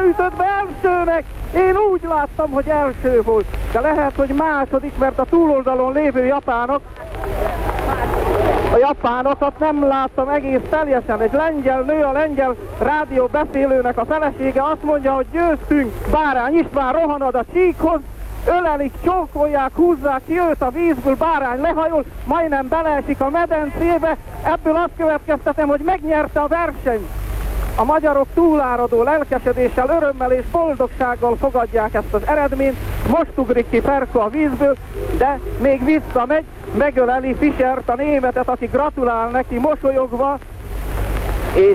ütött be elsőnek. Én úgy láttam, hogy első volt, de lehet, hogy második, mert a túloldalon lévő a japánokat nem láttam egész teljesen. Egy lengyel nő, a lengyel rádió beszélőnek a felesége azt mondja, hogy győztünk, Bárány István rohanad a csíkhoz, ölelik, csókolják, húzzák ki őt a vízből, Bárány lehajol, majdnem beleesik a medencébe, ebből azt következtetem, hogy megnyerte a versenyt. A magyarok túláradó lelkesedéssel, örömmel és boldogsággal fogadják ezt az eredményt, most ugrik ki Ferko a vízből, de még visszamegy, megöleli Fischert, a németet, aki gratulál neki mosolyogva, és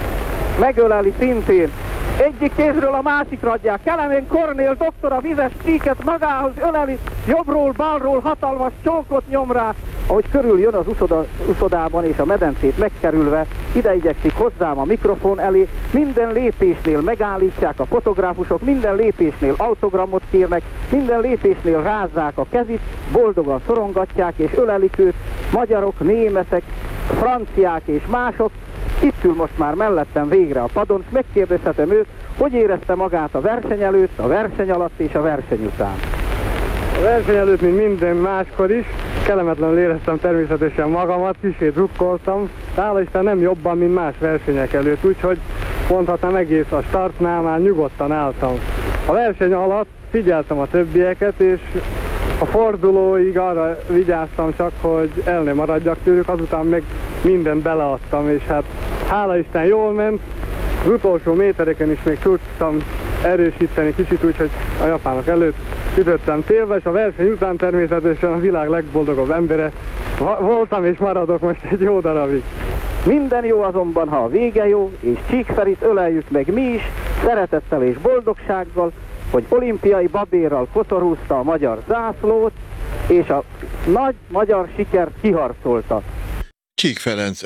megöleli szintén. Egyik kézről a másikra adják. Kelemen Kornél doktor a vizes csíket magához öleli, jobbról, balról hatalmas csókot nyom rá. Ahogy körül jön az uszodában és a medencét megkerülve, ide igyekszik hozzám a mikrofon elé, minden lépésnél megállítják a fotográfusok, minden lépésnél autogramot kérnek, minden lépésnél rázzák a kezit, boldogan szorongatják és ölelik őt, magyarok, németek, franciák és mások. Itt ül most már mellettem végre a padon, megkérdezhetem őt, hogy érezte magát a verseny előtt, a verseny alatt és a verseny után. A verseny előtt, mint minden máskor is, kellemetlenül éreztem természetesen magamat, kicsit drukkoltam, hála Isten nem jobban, mint más versenyek előtt, úgyhogy mondhatnám egész a startnál már nyugodtan álltam. A verseny alatt figyeltem a többieket, és a fordulóig arra vigyáztam csak, hogy el ne maradjak tőlük, azután meg mindent beleadtam, és hát hála Isten jól ment. Az utolsó métereken is még tudtam erősíteni kicsit, úgyhogy a japánok előtt ütöttem célba, és a verseny után természetesen a világ legboldogabb embere voltam, és maradok most egy jó darabig. Minden jó azonban, ha a vége jó, és Csíkferit öleljük meg mi is, szeretettel és boldogsággal, hogy olimpiai babérral kotorúzta a magyar zászlót, és a nagy magyar sikert kiharcolta. Csík Ferenc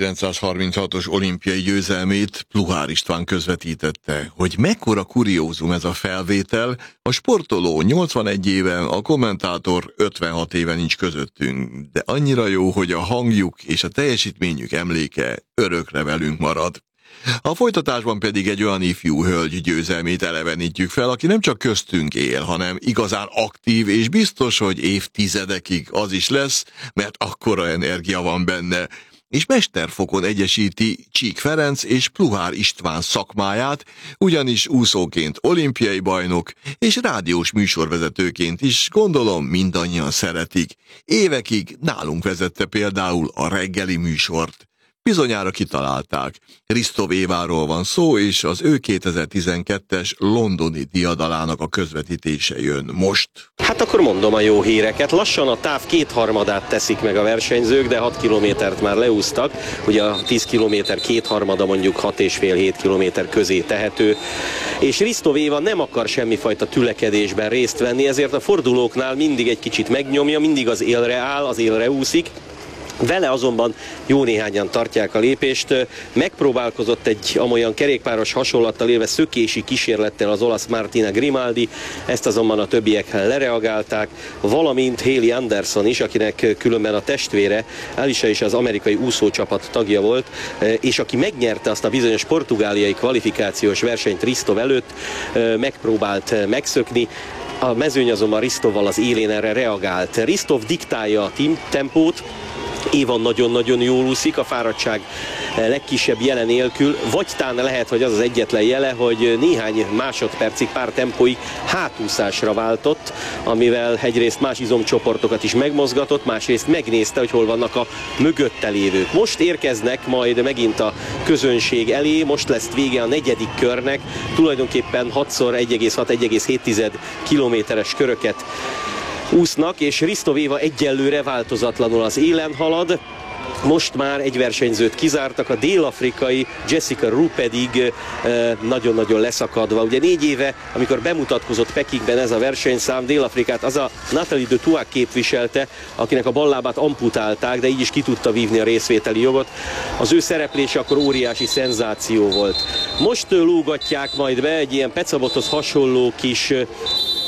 1936-os olimpiai győzelmét Pluhár István közvetítette. Hogy mekkora kuriózum ez a felvétel, a sportoló 81 éven, a kommentátor 56 éven nincs közöttünk, de annyira jó, hogy a hangjuk és a teljesítményük emléke örökre velünk marad. A folytatásban pedig egy olyan ifjú hölgy győzelmét elevenítjük fel, aki nem csak köztünk él, hanem igazán aktív, és biztos, hogy évtizedekig az is lesz, mert akkora energia van benne. És mesterfokon egyesíti Csík Ferenc és Pluhár István szakmáját, ugyanis úszóként olimpiai bajnok, és rádiós műsorvezetőként is gondolom mindannyian szeretik. Évekig nálunk vezette például a reggeli műsort. Bizonyára kitalálták. Risztov Éváról van szó, és az ő 2012-es londoni diadalának a közvetítése jön most. Hát akkor mondom a jó híreket. Lassan a táv kétharmadát teszik meg a versenyzők, de 6 kilométert már leúztak. Ugye a 10 kilométer kétharmada mondjuk 6,5-7 kilométer közé tehető. És Risztov Éva nem akar semmifajta tülekedésben részt venni, ezért a fordulóknál mindig egy kicsit megnyomja, mindig az élre áll, az élre úszik. Vele azonban jó néhányan tartják a lépést. Megpróbálkozott egy amolyan kerékpáros hasonlattal élve szökési kísérlettel az olasz Martina Grimaldi, ezt azonban a többiek lereagálták, valamint Haley Anderson is, akinek különben a testvére Alicia is az amerikai úszócsapat tagja volt, és aki megnyerte azt a bizonyos portugáliai kvalifikációs versenyt Risztov előtt, megpróbált megszökni. A mezőny azonban Risztovval az élén erre reagált. Risztov diktálja a tempót, Éva nagyon-nagyon jól úszik, a fáradtság legkisebb jele nélkül, vagy tán lehet, hogy az az egyetlen jele, hogy néhány másodpercig, pár tempóig hátúszásra váltott, amivel egyrészt más izomcsoportokat is megmozgatott, másrészt megnézte, hogy hol vannak a mögötte lévők. Most érkeznek majd megint a közönség elé, most lesz vége a negyedik körnek, tulajdonképpen 6x1,6-1,7 kilométeres köröket úsznak, és Risztov Éva egyelőre változatlanul az élen halad. Most már egy versenyzőt kizártak, a dél-afrikai Jessica Roux pedig nagyon-nagyon leszakadva. Ugye 4 éve, amikor bemutatkozott Pekingben ez a versenyszám, Dél-Afrikát az a Nathalie de Touac képviselte, akinek a ballábát amputálták, de így is ki tudta vívni a részvételi jogot. Az ő szereplése akkor óriási szenzáció volt. Most lógatják majd be egy ilyen pecabothoz hasonló kis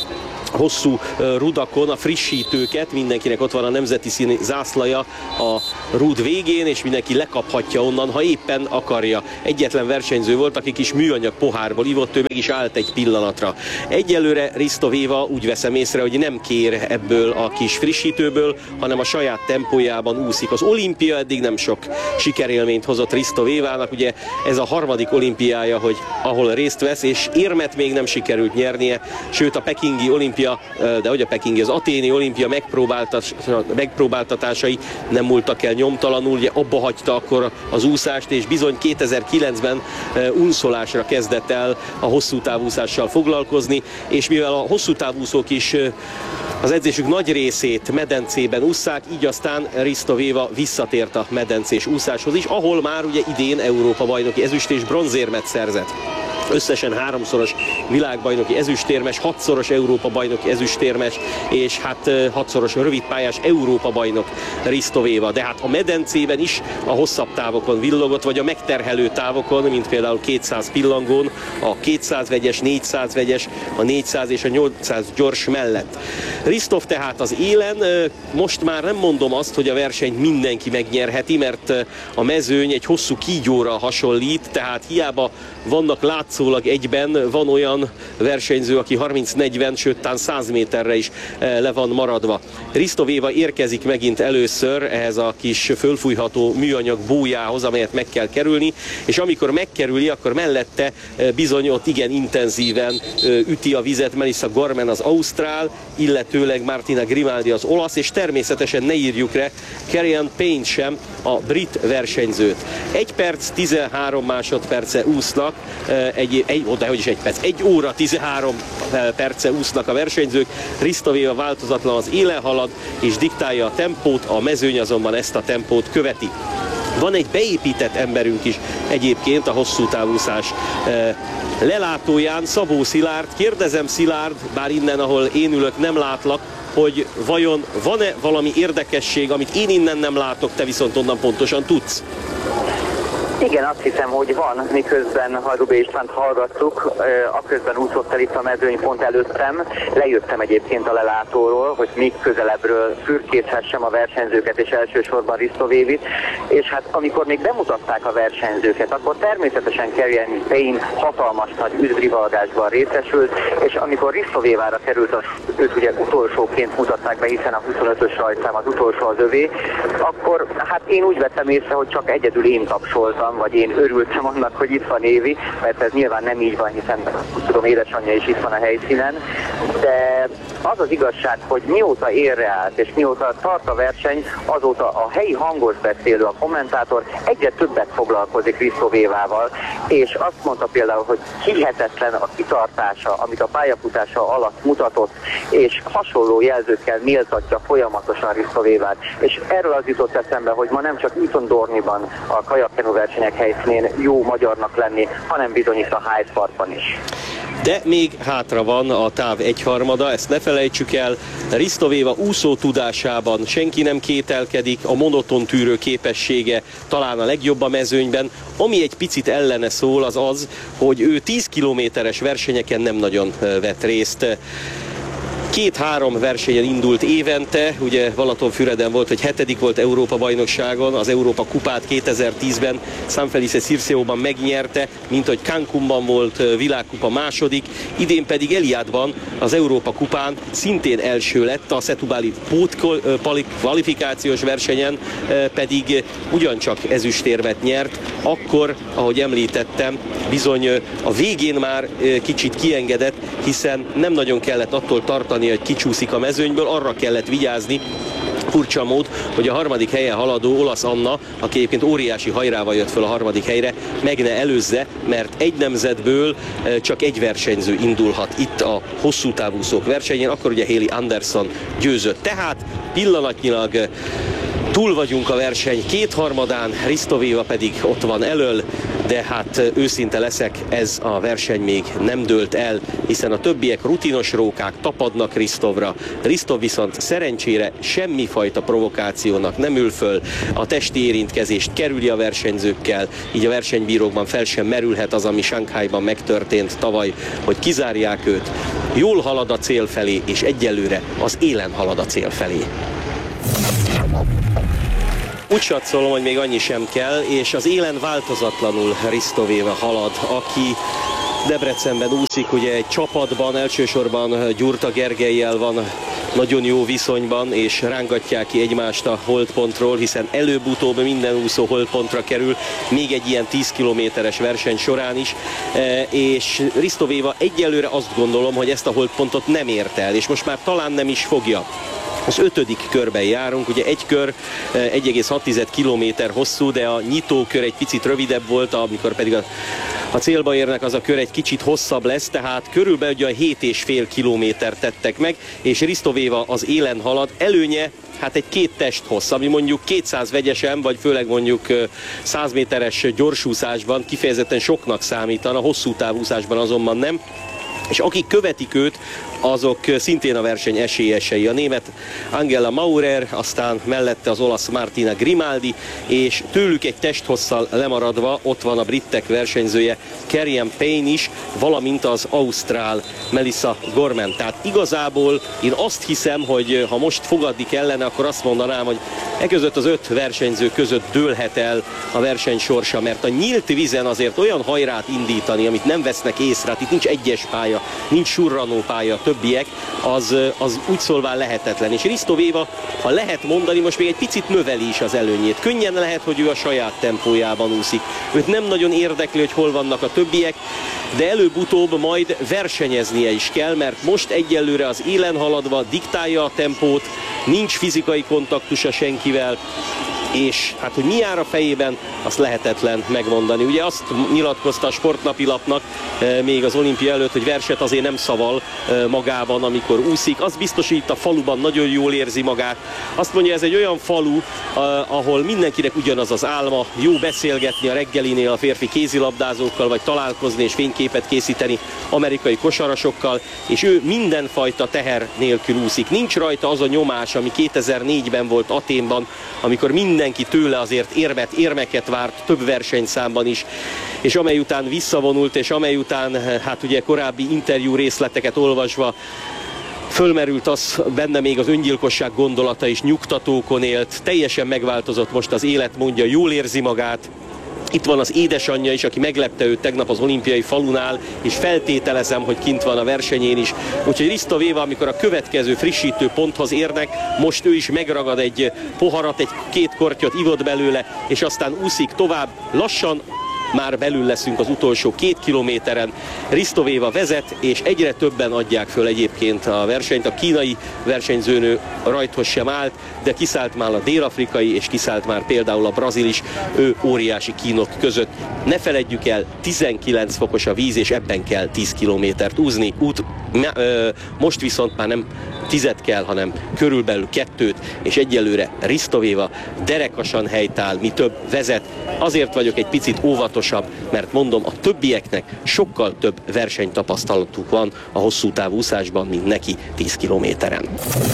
hosszú rudakon a frissítőket, mindenkinek ott van a nemzeti színi zászlaja a rúd végén, és mindenki lekaphatja onnan, ha éppen akarja. Egyetlen versenyző volt, aki kis műanyag pohárból ivott, ő meg is állt egy pillanatra. Egyelőre Risto Véva úgy veszem észre, hogy nem kér ebből a kis frissítőből, hanem a saját tempójában úszik. Az olimpia eddig nem sok sikerélményt hozott Risto Vévának, ugye ez a harmadik olimpiája, ahol részt vesz, és érmet még nem sikerült nyernie, sőt a pekingi olimpia, de hogy a pekingi, az aténi olimpia megpróbáltatásai nem múltak el nyomtalanul, ugye abba hagyta akkor az úszást, és bizony 2009-ben unszolásra kezdett el a hosszú távúszással foglalkozni, és mivel a hosszú távúszók is az edzésük nagy részét medencében ússzák, így aztán Risto Véva visszatért a medencés úszáshoz is, ahol már ugye idén Európa-bajnoki ezüst és bronzérmet szerzett. Összesen 3-szoros világbajnoki ezüstérmes, 6-szoros Európa-bajnoki ezüstérmes, és hát 6-szoros rövidpályás Európa-bajnok Risto Véva. De hát a medencében is a hosszabb távokon villogott, vagy a megterhelő távokon, mint például 200 pillangón, a 200 vegyes, 400 vegyes, a 400 és a 800 gyors mellett. Ristov tehát az élen, most már nem mondom azt, hogy a versenyt mindenki megnyerheti, mert a mezőny egy hosszú kígyóra hasonlít, tehát hiába vannak látszólag egyben, van olyan versenyző, aki 30-40, sőt, talán 100 méterre is le van maradva. Risto Véva érkezik megint először ehhez a kis fölfújható műanyag bójához, amelyet meg kell kerülni, és amikor megkerüli, akkor mellette bizony ott igen intenzíven üti a vizet Melissa Gorman az ausztrál, illetőleg Martina Grimaldi az olasz, és természetesen ne írjuk le Kerry-Ann Payne sem, a brit versenyzőt. 1 perc 13 másodperce úsznak, 1 óra 13 perce úsznak a versenyzők, Risto Véva változatlan az élen halad, és diktálja a tempót, a mezőny azonban ezt a tempót követi. Van egy beépített emberünk is egyébként a hosszú távúszás lelátóján, Szabó Szilárd. Kérdezem, Szilárd, bár innen, ahol én ülök, nem látlak, hogy vajon van-e valami érdekesség, amit én innen nem látok, te viszont onnan pontosan tudsz? Igen, azt hiszem, hogy van, miközben Hajdubé Istvánt hallgattuk, aközben úszott el itt a mezőny pont előttem, lejöttem egyébként a lelátóról, hogy még közelebbről fürkészhessem a versenyzőket, és elsősorban Risto Vévit, és hát amikor még bemutatták a versenyzőket, akkor természetesen Kerry-Ann Payne hatalmas nagy üdvrivalgásban részesült, és amikor Risto Vévára került, őt ugye utolsóként mutatták be, hiszen a 25-ös rajtszám az utolsó az övé, akkor hát én úgy vettem észre, hogy csak egyedül én tapsoltam, vagy én örültem annak, hogy itt van Évi, mert ez nyilván nem így van, hiszen tudom, édesanyja is itt van a helyszínen, de az az igazság, hogy mióta érre állt, és mióta tart a verseny, azóta a helyi hangos beszélő, a kommentátor egyre többet foglalkozik Risto Vévával, és azt mondta például, hogy hihetetlen a kitartása, amit a pályafutása alatt mutatott, és hasonló jelzőkkel méltatja folyamatosan Risto Vévát. És erről az jutott eszembe, hogy ma nem csak Itondorniban a kajakkenu versenyek helyszínén jó magyarnak lenni, hanem bizony itt a Hyde Parkban is. De még hátra van a táv egyharmada, ezt ne felejtsük el. Risto Véva úszó tudásában senki nem kételkedik, a monoton tűrő képessége talán a legjobb a mezőnyben. Ami egy picit ellene szól, az az, hogy ő 10 kilométeres versenyeken nem nagyon vett részt. 2-3 versenyen indult évente, ugye Balatonfüreden volt, hogy 7. volt Európa-bajnokságon, az Európa kupát 2010-ben San Felice Circeóban megnyerte, mint hogy Cancúnban volt világkupa második, idén pedig Eliadban az Európa kupán szintén első lett, a Setubali kvalifikációs versenyen pedig ugyancsak ezüstérmet nyert, akkor, ahogy említettem, bizony a végén már kicsit kiengedett, hiszen nem nagyon kellett attól tartani, hogy kicsúszik a mezőnyből, arra kellett vigyázni, furcsa mód, hogy a harmadik helyen haladó olasz Anna, aki egyébként óriási hajrával jött föl a harmadik helyre, meg ne előzze, mert egy nemzetből csak egy versenyző indulhat itt a hosszú távúszók versenyén, akkor ugye Haley Anderson győzött. Tehát pillanatnyilag túl vagyunk a verseny kétharmadán, Risto Véva pedig ott van elől, de hát őszinte leszek, ez a verseny még nem dőlt el, hiszen a többiek rutinos rókák tapadnak Ristovra. Ristov viszont szerencsére semmifajta provokációnak nem ül föl, a testi érintkezést kerüli a versenyzőkkel, így a versenybírókban fel sem merülhet az, ami Sanghajban megtörtént tavaly, hogy kizárják őt. jól halad a cél felé, és egyelőre az élen halad a cél felé. Úgy satszolom, hogy még annyi sem kell, és az élen változatlanul Hristov-Éva halad, aki Debrecenben úszik, ugye egy csapatban, elsősorban Gyurta Gergellyel van nagyon jó viszonyban, és rángatják ki egymást a holdpontról, hiszen előbb-utóbb minden úszó holdpontra kerül, még egy ilyen 10 kilométeres verseny során is, és Hristov-Éva egyelőre azt gondolom, hogy ezt a holdpontot nem ért el, és most már talán nem is fogja. Az 5. körben járunk, ugye egy kör 1,6 kilométer hosszú, de a nyitókör egy picit rövidebb volt, amikor pedig a célba érnek, az a kör egy kicsit hosszabb lesz, tehát körülbelül 7,5 kilométert tettek meg, és Hristov-Éva az élen halad, előnye hát egy 2 testhossz, ami mondjuk 200 vegyesen, vagy főleg mondjuk 100 méteres gyorsúszásban kifejezetten soknak számítana, hosszú távúszásban azonban nem. És akik követik őt, azok szintén a verseny esélyesei. A német Angela Maurer, aztán mellette az olasz Martina Grimaldi, és tőlük egy testhosszal lemaradva ott van a britek versenyzője Kerry-Ann Payne is, valamint az ausztrál Melissa Gorman. Tehát igazából én azt hiszem, hogy ha most fogadni kellene, akkor azt mondanám, hogy között az 5 versenyző között dőlhet el a verseny sorsa, mert a nyílt vízen azért olyan hajrát indítani, amit nem vesznek észre, itt nincs egyes pálya, nincs surranó pálya, többiek, az úgy szólván lehetetlen. És Hristov-Éva, ha lehet mondani, most még egy picit növeli is az előnyét. Könnyen lehet, hogy ő a saját tempójában úszik. Őt nem nagyon érdekli, hogy hol vannak a többiek, de előbb-utóbb majd versenyeznie is kell, mert most egyelőre az élen haladva diktálja a tempót, nincs fizikai kontaktusa senkivel, és hát, hogy mi jár a fejében, azt lehetetlen megmondani. Ugye azt nyilatkozta a Sportnapilapnak még az olimpia előtt, hogy verset azért nem szaval magában, amikor úszik. Az biztos, hogy itt a faluban nagyon jól érzi magát. Azt mondja, ez egy olyan falu, ahol mindenkinek ugyanaz az álma, jó beszélgetni a reggelinél a férfi kézilabdázókkal, vagy találkozni és fényképet készíteni amerikai kosarasokkal, és ő mindenfajta teher nélkül úszik. Nincs rajta az a nyomás, ami 2004-ben volt Athénban, amikor mindenki tőle azért érmeket várt több versenyszámban is, és amely után visszavonult, és amely után hát ugye korábbi interjú részleteket olvasva fölmerült az benne még az öngyilkosság gondolata is, nyugtatókon élt, teljesen megváltozott most az élet, mondja, jól érzi magát. Itt van az édesanyja is, aki meglepte őt tegnap az olimpiai falunál, és feltételezem, hogy kint van a versenyén is. Úgyhogy Hristov-Éva, amikor a következő frissítő ponthoz érnek, most ő is megragad egy poharat, egy 2 kortyot ivott belőle, és aztán úszik tovább lassan. Már belül leszünk az utolsó 2 kilométeren. Hristov-Éva vezet, és egyre többen adják föl egyébként a versenyt. A kínai versenyzőnő rajthoz sem állt, de kiszállt már a dél-afrikai, és kiszállt már például a brazil is, ő óriási kínok között. Ne feledjük el, 19 fokos a víz, és ebben kell 10 kilométert úszni. Most viszont már nem 10 kell, hanem körülbelül 2, és egyelőre Hristov-Éva derekasan helytáll, mi több vezet. Azért vagyok egy picit óvatosabb, mert mondom, a többieknek sokkal több versenytapasztalatuk van a hosszú távúszásban, mint neki 10 kilométeren.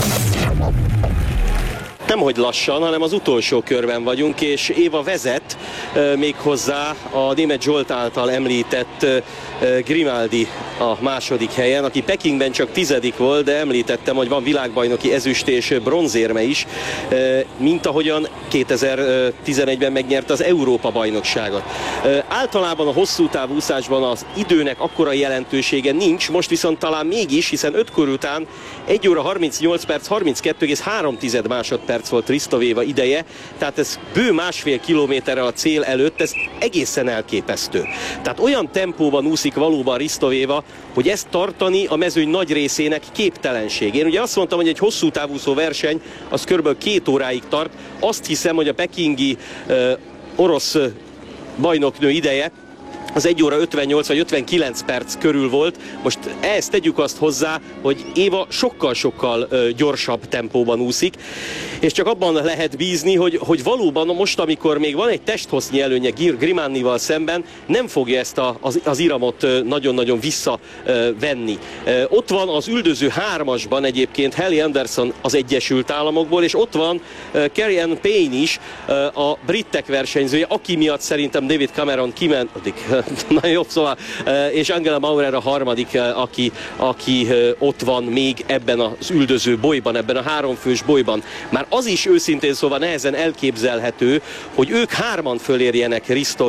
Nemhogy lassan, hanem az utolsó körben vagyunk, és Éva vezet, méghozzá a német Zsolt által említett Grimaldi a második helyen, aki Pekingben csak 10. volt, de említettem, hogy van világbajnoki ezüst és bronzérme is, mint ahogyan 2011-ben megnyerte az Európa-bajnokságot. Általában a hosszú távúszásban az időnek akkora jelentősége nincs, most viszont talán mégis, hiszen 5 kor után 1 óra 38 perc, 32,3 másodperc volt Hristov-Éva ideje, tehát ez bő 1,5 kilométerrel a cél előtt, ez egészen elképesztő. Tehát olyan tempóban úszik valóban Hristov-Éva, hogy ezt tartani a mezőny nagy részének képtelenség. Én ugye azt mondtam, hogy egy hosszú távúszó verseny az kb. 2 óráig tart. Azt hiszem, hogy a pekingi orosz bajnoknő ideje az 1 óra 58 vagy 59 perc körül volt. Most ehhez tegyük azt hozzá, hogy Éva sokkal-sokkal gyorsabb tempóban úszik, és csak abban lehet bízni, hogy valóban most, amikor még van egy testhosznyi előnye Grimaldival szemben, nem fogja ezt az iramot nagyon-nagyon visszavenni. Ott van az üldöző 3-asban egyébként Haley Anderson az Egyesült Államokból, és ott van Kerry-Ann Payne is, a britek versenyzője, aki miatt szerintem David Cameron kimentik. Na jobb, szóval, és Angela Maurer a harmadik, aki ott van még ebben az üldöző bolyban, ebben a háromfős bolyban. Már az is őszintén szóval nehezen elképzelhető, hogy ők hárman fölérjenek Hristov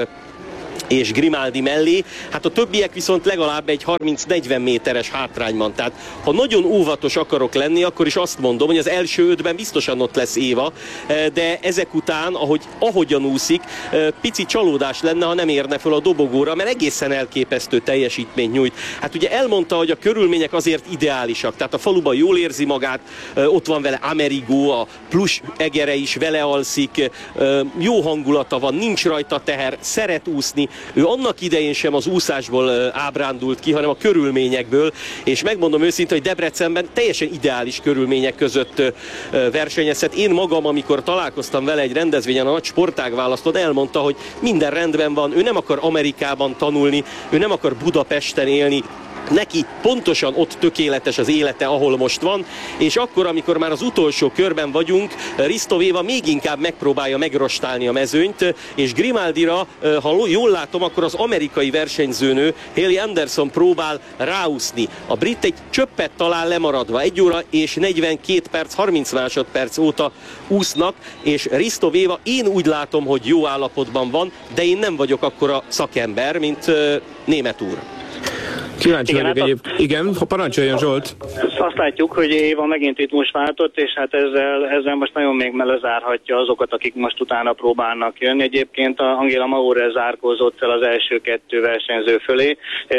és Grimaldi mellé, hát a többiek viszont legalább egy 30-40 méteres hátrányban. Tehát ha nagyon óvatos akarok lenni, akkor is azt mondom, hogy az első ötben biztosan ott lesz Éva, de ezek után, ahogyan úszik, pici csalódás lenne, ha nem érne föl a dobogóra, mert egészen elképesztő teljesítményt nyújt. Hát ugye elmondta, hogy a körülmények azért ideálisak, tehát a faluban jól érzi magát, ott van vele Amerigo, a plusz egere is vele alszik, jó hangulata van, nincs rajta teher, szeret úszni. Ő annak idején sem az úszásból ábrándult ki, hanem a körülményekből, és megmondom őszintén, hogy Debrecenben teljesen ideális körülmények között versenyezhet. Én magam, amikor találkoztam vele egy rendezvényen, a nagy sportág választón, elmondta, hogy minden rendben van, ő nem akar Amerikában tanulni, ő nem akar Budapesten élni, neki pontosan ott tökéletes az élete, ahol most van, és akkor, amikor már az utolsó körben vagyunk, Hristov Éva még inkább megpróbálja megrostálni a mezőnyt, és Grimaldira, ha jól látom, akkor az amerikai versenyzőnő Haley Anderson próbál ráúszni. A brit egy csöppet talál lemaradva, 1 óra és 42 perc, 30 másodperc óta úsznak, és Hristov Éva, én úgy látom, hogy jó állapotban van, de én nem vagyok akkora szakember, mint Németh úr. Kíváncsi vagyok egyébként. Igen, ha parancsoljon Zsolt. Azt látjuk, hogy Éva megint itt most váltott, és hát ezzel most nagyon még lezárhatja azokat, akik most utána próbálnak jönni. Egyébként a Angela Maurer zárkózott fel az első 2 versenyző fölé.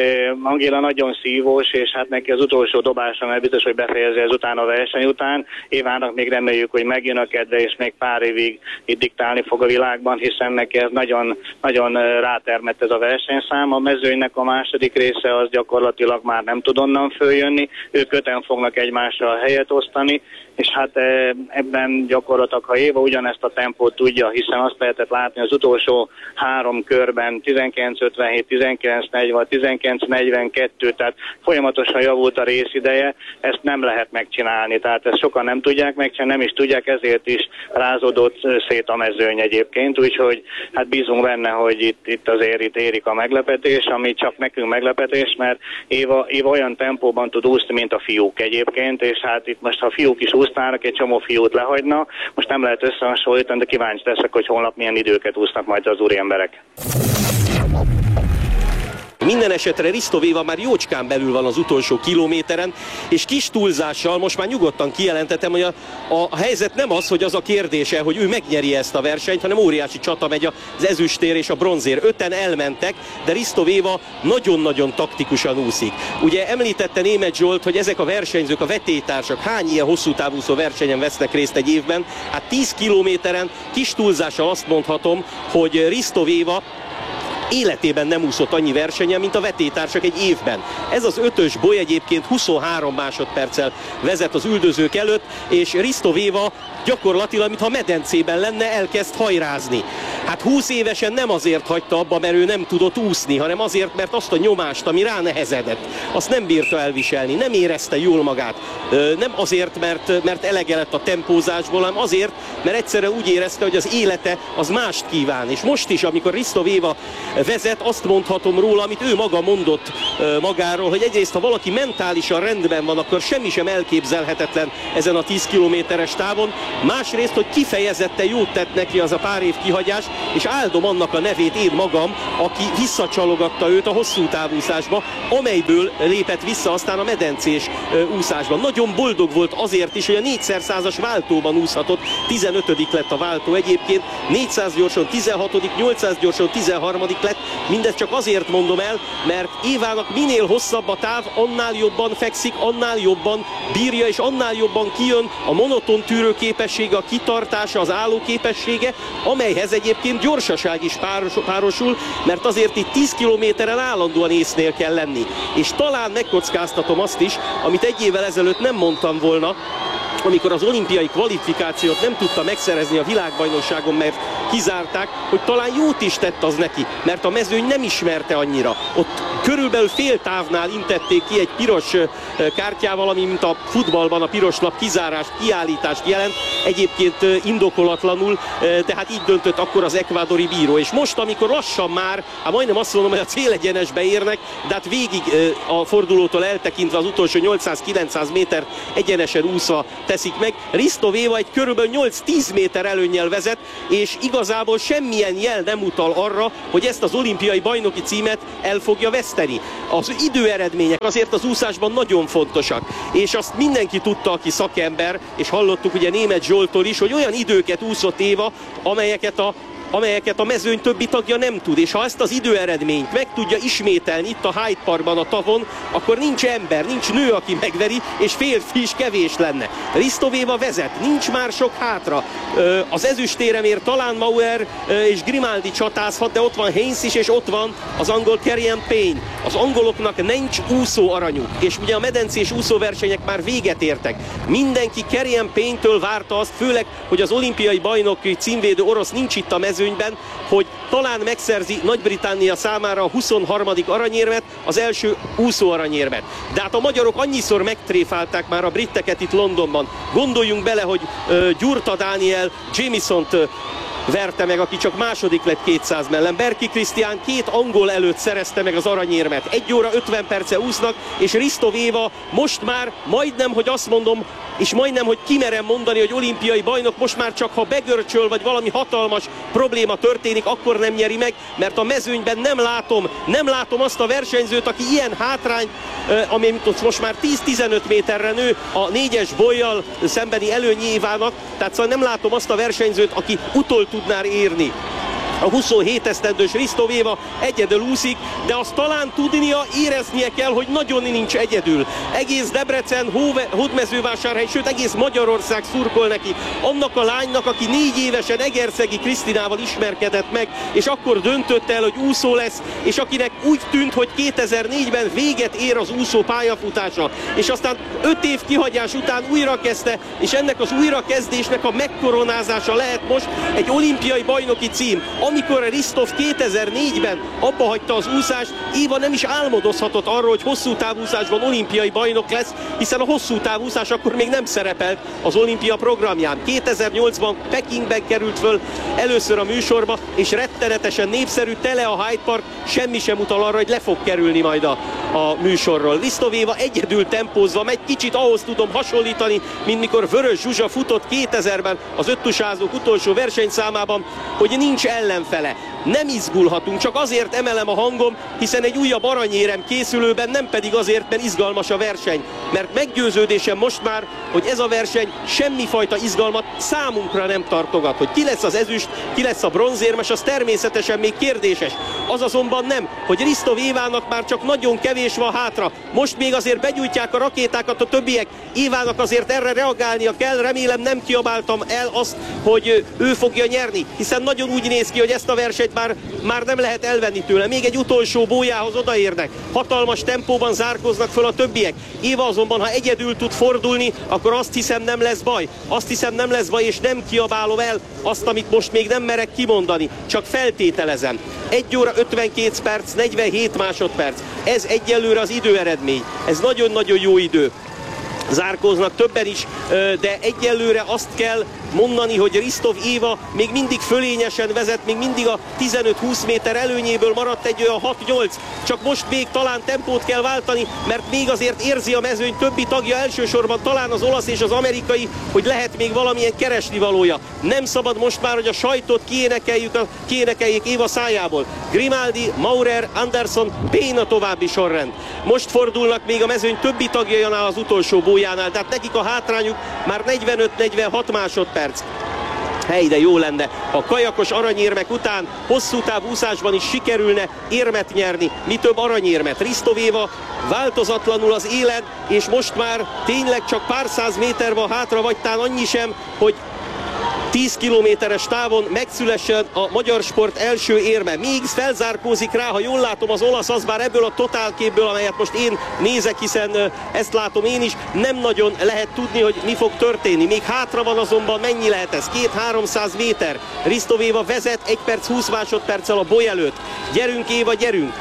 Angela nagyon szívós, és hát neki az utolsó dobása, mert biztos, hogy befejezi ezután a verseny után. Évának még reméljük, hogy megjön a kedve, és még pár évig itt diktálni fog a világban, hiszen neki ez nagyon, nagyon rátermett ez a versenyszám. A mezőnynek a második része az gyakorlatilag már nem tud onnan följönni, ők 5-en fognak egymásra helyet osztani, és hát ebben gyakorlatilag, ha Éva ugyanezt a tempót tudja, hiszen azt lehetett látni az utolsó 3 körben, 19:57, 19:40, 19:42, tehát folyamatosan javult a részideje, ezt nem lehet megcsinálni, tehát ezt sokan nem tudják megcsinálni, nem is tudják, ezért is rázódott szét a mezőny egyébként, úgyhogy hát bízunk benne, hogy itt azért érik a meglepetés, ami csak nekünk meglepetés, mert Éva olyan tempóban tud úszni, mint a fiúk egyébként, és hát itt most, ha a fiúk is úsznának, egy csomó fiút lehagyna, most nem lehet összehasonlítani, de kíváncsi leszek, hogy holnap milyen időket úsznak majd az úriemberek. Minden esetre Hristov Éva már jócskán belül van az utolsó kilométeren, és kis túlzással most már nyugodtan kijelentetem, hogy a helyzet nem az, hogy az a kérdése, hogy ő megnyeri ezt a versenyt, hanem óriási csata megy az ezüstér és a bronzér. 5-en elmentek, de Hristov Éva nagyon-nagyon taktikusan úszik. Ugye említette Németh Zsolt, hogy ezek a versenyzők, a vetélytársak hány ilyen hosszú távúszó versenyen vesznek részt egy évben? Hát 10 kilométeren kis túlzással azt mondhatom, hogy Hristov Éva életében nem úszott annyi versenyen, mint a vetélytársak egy évben. Ez az 5-ös boly egyébként 23 másodperccel vezet az üldözők előtt, és Hristov Éva gyakorlatilag, mintha medencében lenne, elkezd hajrázni. Hát 20 évesen nem azért hagyta abba, mert ő nem tudott úszni, hanem azért, mert azt a nyomást, ami ránehezedett, azt nem bírta elviselni, nem érezte jól magát. Nem azért, mert elege lett a tempózásból, hanem azért, mert egyszerűen úgy érezte, hogy az élete az mást kíván. És most is, amikor Hristov Éva vezet, azt mondhatom róla, amit ő maga mondott magáról, hogy egyrészt, ha valaki mentálisan rendben van, akkor semmi sem elképzelhetetlen ezen a 10 kilométeres távon. Másrészt, hogy kifejezetten jót tett neki az a pár év kihagyás, és áldom annak a nevét én magam, aki visszacsalogatta őt a hosszú távúszásba, amelyből lépett vissza aztán a medencés úszásban. Nagyon boldog volt azért is, hogy a 4x100-as váltóban úszhatott, 15. lett a váltó egyébként, 400 gyorson 16., 800 gyorson 13. lett. Mindezt csak azért mondom el, mert Évának minél hosszabb a táv, annál jobban fekszik, annál jobban bírja, és annál jobban kijön a monoton tűrőképessége, a kitartása, az állóképessége, amelyhez egyébként gyorsaság is párosul, mert azért itt 10 kilométeren állandóan észnél kell lenni. És talán megkockáztatom azt is, amit egy évvel ezelőtt nem mondtam volna, amikor az olimpiai kvalifikációt nem tudta megszerezni a világbajnokságon, mert kizárták, hogy talán jót is tett az neki, mert a mezőny nem ismerte annyira. Ott körülbelül fél távnál intették ki egy piros kártyával, ami mint a futballban a piros lap kizárást, kiállítást jelent, egyébként indokolatlanul, tehát így döntött akkor az ekvádori bíró. És most, amikor lassan már, hát majdnem azt mondom, hogy a célegyenesbe érnek, de hát végig a fordulótól eltekintve az utolsó 800-900 méter egyenesen úszva teszik meg, Risto Véva egy körülbelül 8-10 méter előnnyel vezet, és igazából semmilyen jel nem utal arra, hogy ezt az olimpiai bajnoki címet el fogja veszteni. Az időeredmények azért az úszásban nagyon fontosak, és azt mindenki tudta, aki szakember, és hallottuk ugye Németh Zsolttól is, hogy olyan időket úszott Éva, amelyeket a mezőny többi tagja nem tud, és ha ezt az időeredményt meg tudja ismételni itt a Hyde Parkban a tavon, akkor nincs ember, nincs nő, aki megveri, és férfi is kevés lenne. Risto Véva vezet, nincs már sok hátra. Az ezüstéremért talán Maurer és Grimaldi csatázhat, de ott van Haynes is, és ott van az angol Kerrion Payne. Az angoloknak nincs úszó aranyuk, és ugye a medencés úszóversenyek már véget értek. Mindenki Kerrion Payne-től várta azt, főleg, hogy az olimpiai bajnoki címvédő orosz nincs itt a mezőnyben, hogy talán megszerzi Nagy-Britannia számára a 23. aranyérmet, az első úszó aranyérmet. De hát a magyarok annyiszor megtréfálták már a britteket itt Londonban. Gondoljunk bele, hogy Gyurta Dániel Jamesont verte meg, aki csak második lett 200 mellett. Berki Krisztián 2 angol előtt szerezte meg az aranyérmet. 1 óra 50 perce úsznak, és Risto Véva most már majdnem, hogy azt mondom, és majdnem, hogy kimerem mondani, hogy olimpiai bajnok, most már csak ha begörcsöl, vagy valami hatalmas probléma történik, akkor nem nyeri meg, mert a mezőnyben nem látom azt a versenyzőt, aki ilyen hátrány, ami most már 10-15 méterre nő a 4-es bollyal szembeni előnyévának, tehát szóval nem látom azt a versenyzőt, aki utol tudná érni. A 27 esztendős Risto Véva egyedül úszik, de azt talán tudnia, éreznie kell, hogy nagyon nincs egyedül. Egész Debrecen, Hódmezővásárhely, sőt egész Magyarország szurkol neki. Annak a lánynak, aki 4 évesen Egerszegi Krisztinával ismerkedett meg, és akkor döntött el, hogy úszó lesz, és akinek úgy tűnt, hogy 2004-ben véget ér az úszó pályafutása, és aztán 5 év kihagyás után újra kezdte, és ennek az újrakezdésnek a megkoronázása lehet most egy olimpiai bajnoki cím. Amikor Ristov 2004-ben abba hagyta az úszást, Éva nem is álmodozhatott arról, hogy hosszú távúszásban olimpiai bajnok lesz, hiszen a hosszú távúszás akkor még nem szerepelt az olimpia programján. 2008-ban Pekingben került föl először a műsorba, és rettenetesen népszerű, tele a Hyde Park, semmi sem utal arra, hogy le fog kerülni majd a műsorról. Risto Véva egyedül tempózva megy, kicsit ahhoz tudom hasonlítani, mint mikor Vörös Zsuzsa futott 2000-ben az öttusázók utolsó versenyszámában, hogy nincs ellenfele. Nem izgulhatunk, csak azért emelem a hangom, hiszen egy újabb aranyérem készülőben, nem pedig azért, mert izgalmas a verseny. Mert meggyőződésem most már, hogy ez a verseny semmifajta izgalmat számunkra nem tartogat. Hogy ki lesz az ezüst, ki lesz a bronzérmes, az természetesen még kérdéses. Az azonban nem, hogy Risto Vévának már csak nagyon kevés van hátra. Most még azért begyújtják a rakétákat a többiek. Évának azért erre reagálnia kell, remélem nem kiabáltam el azt, hogy ő fogja nyerni, hiszen nagyon úgy néz ki, hogy ezt a versenyt már nem lehet elvenni tőle. Még egy utolsó bójához odaérnek. Hatalmas tempóban zárkóznak föl a többiek. Éva azonban, ha egyedül tud fordulni, akkor azt hiszem nem lesz baj. Azt hiszem nem lesz baj, és nem kiabálom el azt, amit most még nem merek kimondani. Csak feltételezem. 1 óra 52 perc, 47 másodperc. Ez egyelőre az időeredmény. Ez nagyon-nagyon jó idő. Zárkóznak többen is, de egyelőre azt kell mondani, hogy Ristov Éva még mindig fölényesen vezet, még mindig a 15-20 méter előnyéből maradt egy olyan 6-8, csak most még talán tempót kell váltani, mert még azért érzi a mezőny többi tagja, elsősorban talán az olasz és az amerikai, hogy lehet még valamilyen keresnivalója. Nem szabad most már, hogy a sajtot kiénekeljék Éva szájából. Grimaldi, Maurer, Anderson, Payne a további sorrend. Most fordulnak még a mezőny többi tagjánál az utolsó bójánál, tehát nekik a hátrányuk már 45-46 másodperc. Hely, de jó lenne, ha a kajakos aranyérmek után hosszú távúszásban is sikerülne érmet nyerni, mi több aranyérmet. Risto Véva változatlanul az élen, és most már tényleg csak pár száz méter van hátra, vagy talán annyi sem, hogy 10 kilométeres távon megszülessen a magyar sport első érme. Még felzárkózik rá, ha jól látom, az olasz, az bár ebből a totálképből, amelyet most én nézek, hiszen ezt látom én is, nem nagyon lehet tudni, hogy mi fog történni. Még hátra van azonban, mennyi lehet ez? 200-300 méter. Risto Éva vezet 1 perc 20 másodperccel a boly előtt. Gyerünk Éva, gyerünk!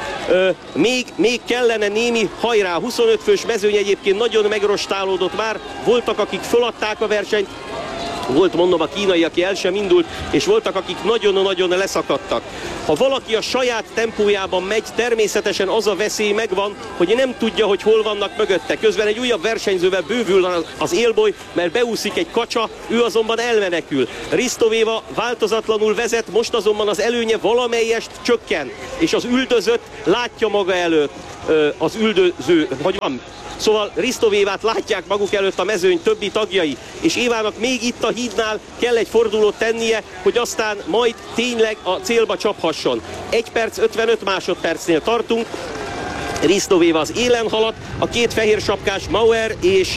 Még kellene némi hajrá. 25 fős mezőny egyébként nagyon megrostálódott már. Voltak, akik föladták a versenyt. Volt, mondom, a kínai, aki el sem indult, és voltak, akik nagyon-nagyon leszakadtak. Ha valaki a saját tempójában megy, természetesen az a veszély megvan, hogy nem tudja, hogy hol vannak mögötte. Közben egy újabb versenyzővel bővül az élboly, mert beúszik egy kacsa, ő azonban elmenekül. Risto Éva változatlanul vezet, most azonban az előnye valamelyest csökken, és az üldözött látja maga előtt az üldöző, hogy van. Szóval Risto Évát látják maguk előtt a mezőny többi tagjai, és Évának még itt a hídnál kell egy fordulót tennie, hogy aztán majd tényleg a célba csaphasson. 1 perc 55 másodpercnél tartunk. Risto Éva az élen halad, a két fehér sapkás Maurer és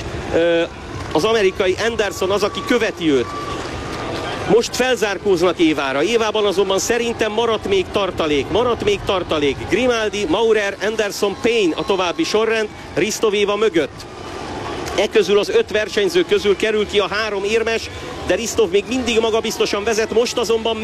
az amerikai Anderson az, aki követi őt. Most felzárkóznak Évára. Évában azonban szerintem maradt még tartalék. Grimaldi, Maurer, Anderson, Payne a további sorrend, Risto Éva mögött. Közül az 5 versenyző közül kerül ki a 3 érmes, de Risto még mindig magabiztosan vezet, most azonban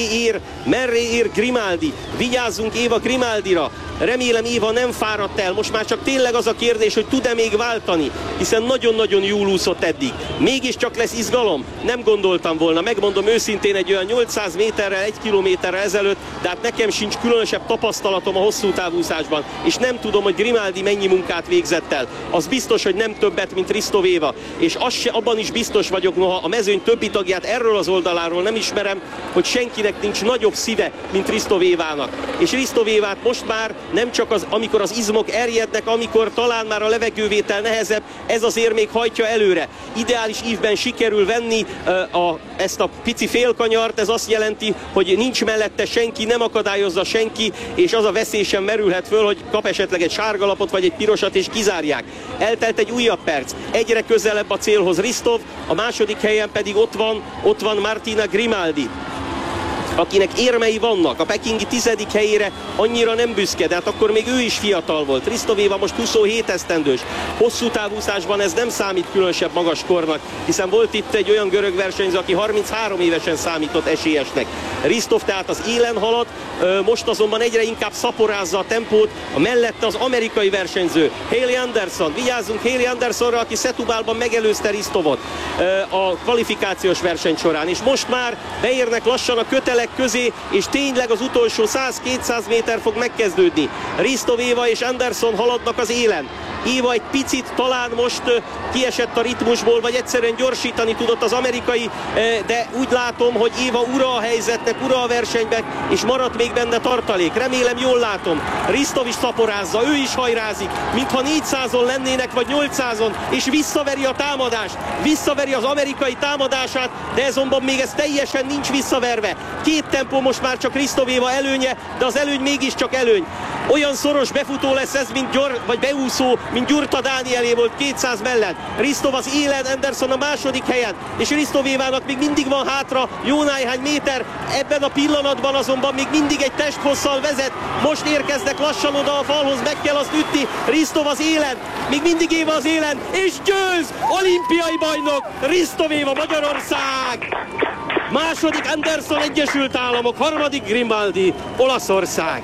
mellé ér Grimaldi. Vigyázzunk Éva Grimaldira. Remélem Éva nem fáradt el, most már csak tényleg az a kérdés, hogy tud-e még váltani, hiszen nagyon-nagyon jól úszott eddig. Mégiscsak lesz izgalom? Nem gondoltam volna, megmondom őszintén, egy olyan 800 méterrel, 1 kilométerrel ezelőtt, de hát nekem sincs különösebb tapasztalatom a hosszú távúszásban, és nem tudom, hogy Grimaldi mennyi munkát végzett el. Az biztos, hogy nem többet, mint Risto Éva, és abban is biztos vagyok, noha a mezőny többi tagját erről az oldaláról nem ismerem, hogy senkinek nincs nagyobb szíve, mint Risto Évának. És Risto Évát most már nem csak amikor az izmok erjednek, amikor talán már a levegővétel nehezebb, ez azért még hajtja előre. Ideális ívben sikerül venni ezt a pici félkanyart, ez azt jelenti, hogy nincs mellette senki, nem akadályozza senki, és az a veszély sem merülhet föl, hogy kap esetleg egy sárgalapot vagy egy pirosat és kizárják. Eltelt egy újabb perc, egyre közelebb a célhoz Risto, a második helyen pedig ott van Martina Grimaldi, akinek érmei vannak, a pekingi 10. helyére annyira nem büszke, de hát akkor még ő is fiatal volt. Risto Éva most 27 esztendős. Hosszú távúszásban ez nem számít különösebb magas kornak, hiszen volt itt egy olyan görög versenyző, aki 33 évesen számított esélyesnek. Risto tehát az élen halad, most azonban egyre inkább szaporázza a tempót, a mellette az amerikai versenyző, Haley Anderson. Vigyázzunk Haley Andersonra, aki Setúbalban megelőzte Ristovot a kvalifikációs verseny során, és most már beérnek lassan a kötelek közé, és tényleg az utolsó 100-200 méter fog megkezdődni. Risto Éva és Anderson haladnak az élen. Éva egy picit talán most kiesett a ritmusból, vagy egyszerűen gyorsítani tudott az amerikai, de úgy látom, hogy Éva ura a helyzetnek, ura a versenyben, és maradt még benne tartalék. Remélem jól látom. Risto is szaporázza, ő is hajrázik, mintha 400-on lennének, vagy 800-on, és visszaveri a támadást. Visszaveri az amerikai támadását, de azonban még ez teljesen nincs visszaverve. 2 tempó most már csak Risto Éva előnye, de az előny mégiscsak előny. Olyan szoros befutó lesz ez, vagy beúszó, mint Gyurta Dánielé volt 200 mellett. Risto az élen, Anderson a második helyen, és Risto Évának még mindig van hátra jó néhány méter. Ebben a pillanatban azonban még mindig egy testhosszal vezet. Most érkeznek lassan oda a falhoz, meg kell azt ütni. Risto az élen, még mindig Éva az élen, és győz! Olimpiai bajnok Risto Éva, Magyarország! Második Anderson, Egyesült Államok, harmadik Grimaldi, Olaszország.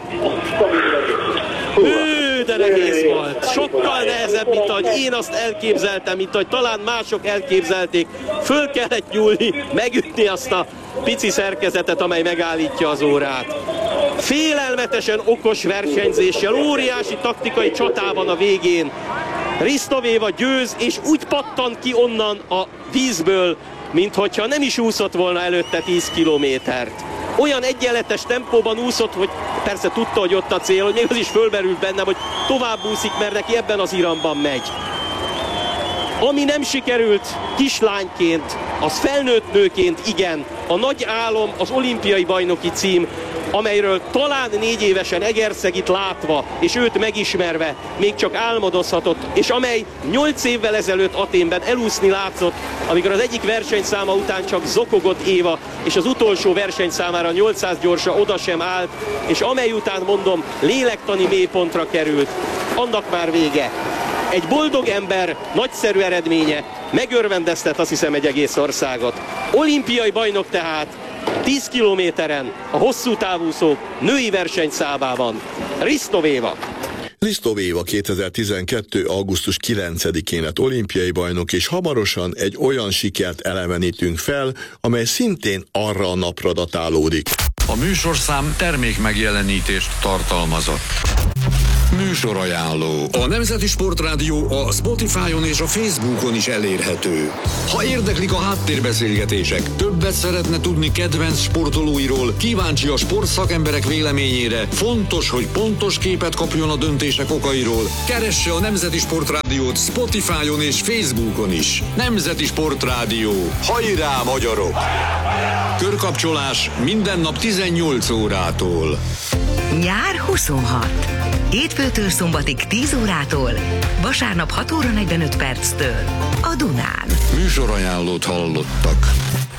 De nehéz volt. Sokkal nehezebb, mint ahogy én azt elképzeltem, mint ahogy talán mások elképzelték. Föl kellett nyúlni, megütni azt a pici szerkezetet, amely megállítja az órát. Félelmetesen okos versenyzéssel, óriási taktikai csatában a végén. Risto Éva győz, és úgy pattan ki onnan a vízből, minthogyha nem is úszott volna előtte 10 kilométert. Olyan egyenletes tempóban úszott, hogy persze tudta, hogy ott a cél, hogy még az is fölmerült bennem, hogy tovább úszik, mert neki ebben az iramban megy. Ami nem sikerült kislányként, az felnőtt nőként igen. A nagy álom, az olimpiai bajnoki cím, amelyről talán 4 évesen Egerszegit látva, és őt megismerve még csak álmodozhatott, és amely 8 évvel ezelőtt Athénben elúszni látszott, amikor az egyik versenyszáma után csak zokogott Éva, és az utolsó versenyszámára 800 gyorsa oda sem állt, és amely után, mondom, lélektani mélypontra került, annak már vége. Egy boldog ember nagyszerű eredménye megörvendeztet, azt hiszem, egy egész országot. Olimpiai bajnok tehát 10 kilométeren a hosszú távúszók női versenyszámában Risztov Éva. Risztov Éva 2012. augusztus 9-én lett olimpiai bajnok, és hamarosan egy olyan sikert elevenítünk fel, amely szintén arra a napra datálódik. A műsorszám termékmegjelenítést tartalmazott. Műsorajánló. A Nemzeti Sportrádió a Spotify-on és a Facebookon is elérhető. Ha érdeklik a háttérbeszélgetések, többet szeretne tudni kedvenc sportolóiról, kíváncsi a sportszakemberek véleményére, fontos, hogy pontos képet kapjon a döntések okairól, keresse a Nemzeti Sportrádiót Spotify-on és Facebookon is. Nemzeti Sportrádió. Hajrá, magyarok! Körkapcsolás minden nap 18 órától. Nyár 26. Hétfőtől szombatig 10 órától, vasárnap 6 óra 45 perctől a Dunán. Műsorajánlót hallottak.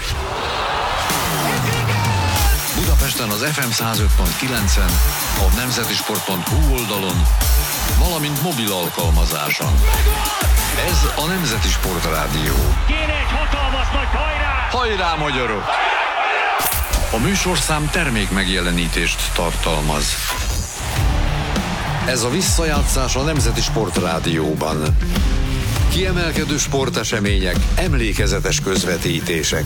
Budapesten az FM 105.9-en, a nemzetisport.hu oldalon, valamint mobil alkalmazáson. Ez a Nemzeti Sportrádió. Kéne egy hatalmas nagy hajrá! Hajrá, magyarok! A műsorszám termékmegjelenítést tartalmaz. Ez a visszajátszás a Nemzeti Sportrádióban. Kiemelkedő sportesemények, emlékezetes közvetítések.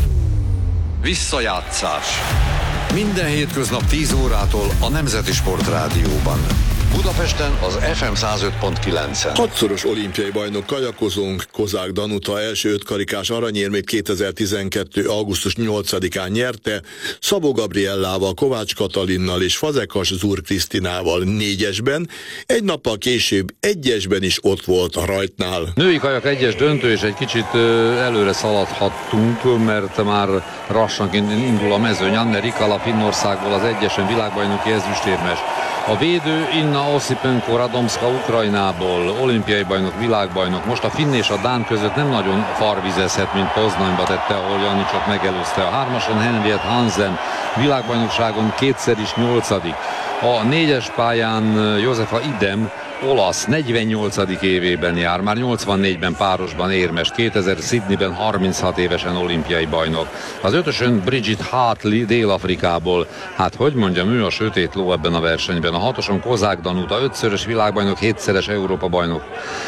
Visszajátszás. Minden hétköznap 10 órától a Nemzeti Sportrádióban. Budapesten az FM 105.9-en. 6-szoros olimpiai bajnok kajakozónk Kozák Danuta első ötkarikás aranyérmét 2012. augusztus 8-án nyerte, Szabó Gabriellával, Kovács Katalinnal és Fazekas Zur Krisztinával 4-esben, egy nappal később 1-esben is ott volt a rajtnál. Női kajak 1-es döntő, és egy kicsit előre szaladhattunk, mert már lassan indul a mezőny. Anne Rikala Finnországból az 1-esen világbajnoki ezüstérmes. A védő Inna Osipenko Radomska Ukrajnából, olimpiai bajnok, világbajnok. Most a finn és a dán között nem nagyon farvizezhet, mint Poznanyba tette, ahol Janicsot megelőzte. A 3-ason Henriette Hansen, világbajnokságon kétszer is 8. A 4-es pályán Josefa Idem, olasz, 48. évében jár, már 84-ben párosban érmes, 2000 Sydneyben 36 évesen olimpiai bajnok. Az 5-ösön Bridget Hartley Dél-Afrikából, hát hogy mondjam, ő a sötét ló ebben a versenyben. A 6-oson Kozák Danuta, 5-szörös világbajnok, 7-szeres Európa bajnok.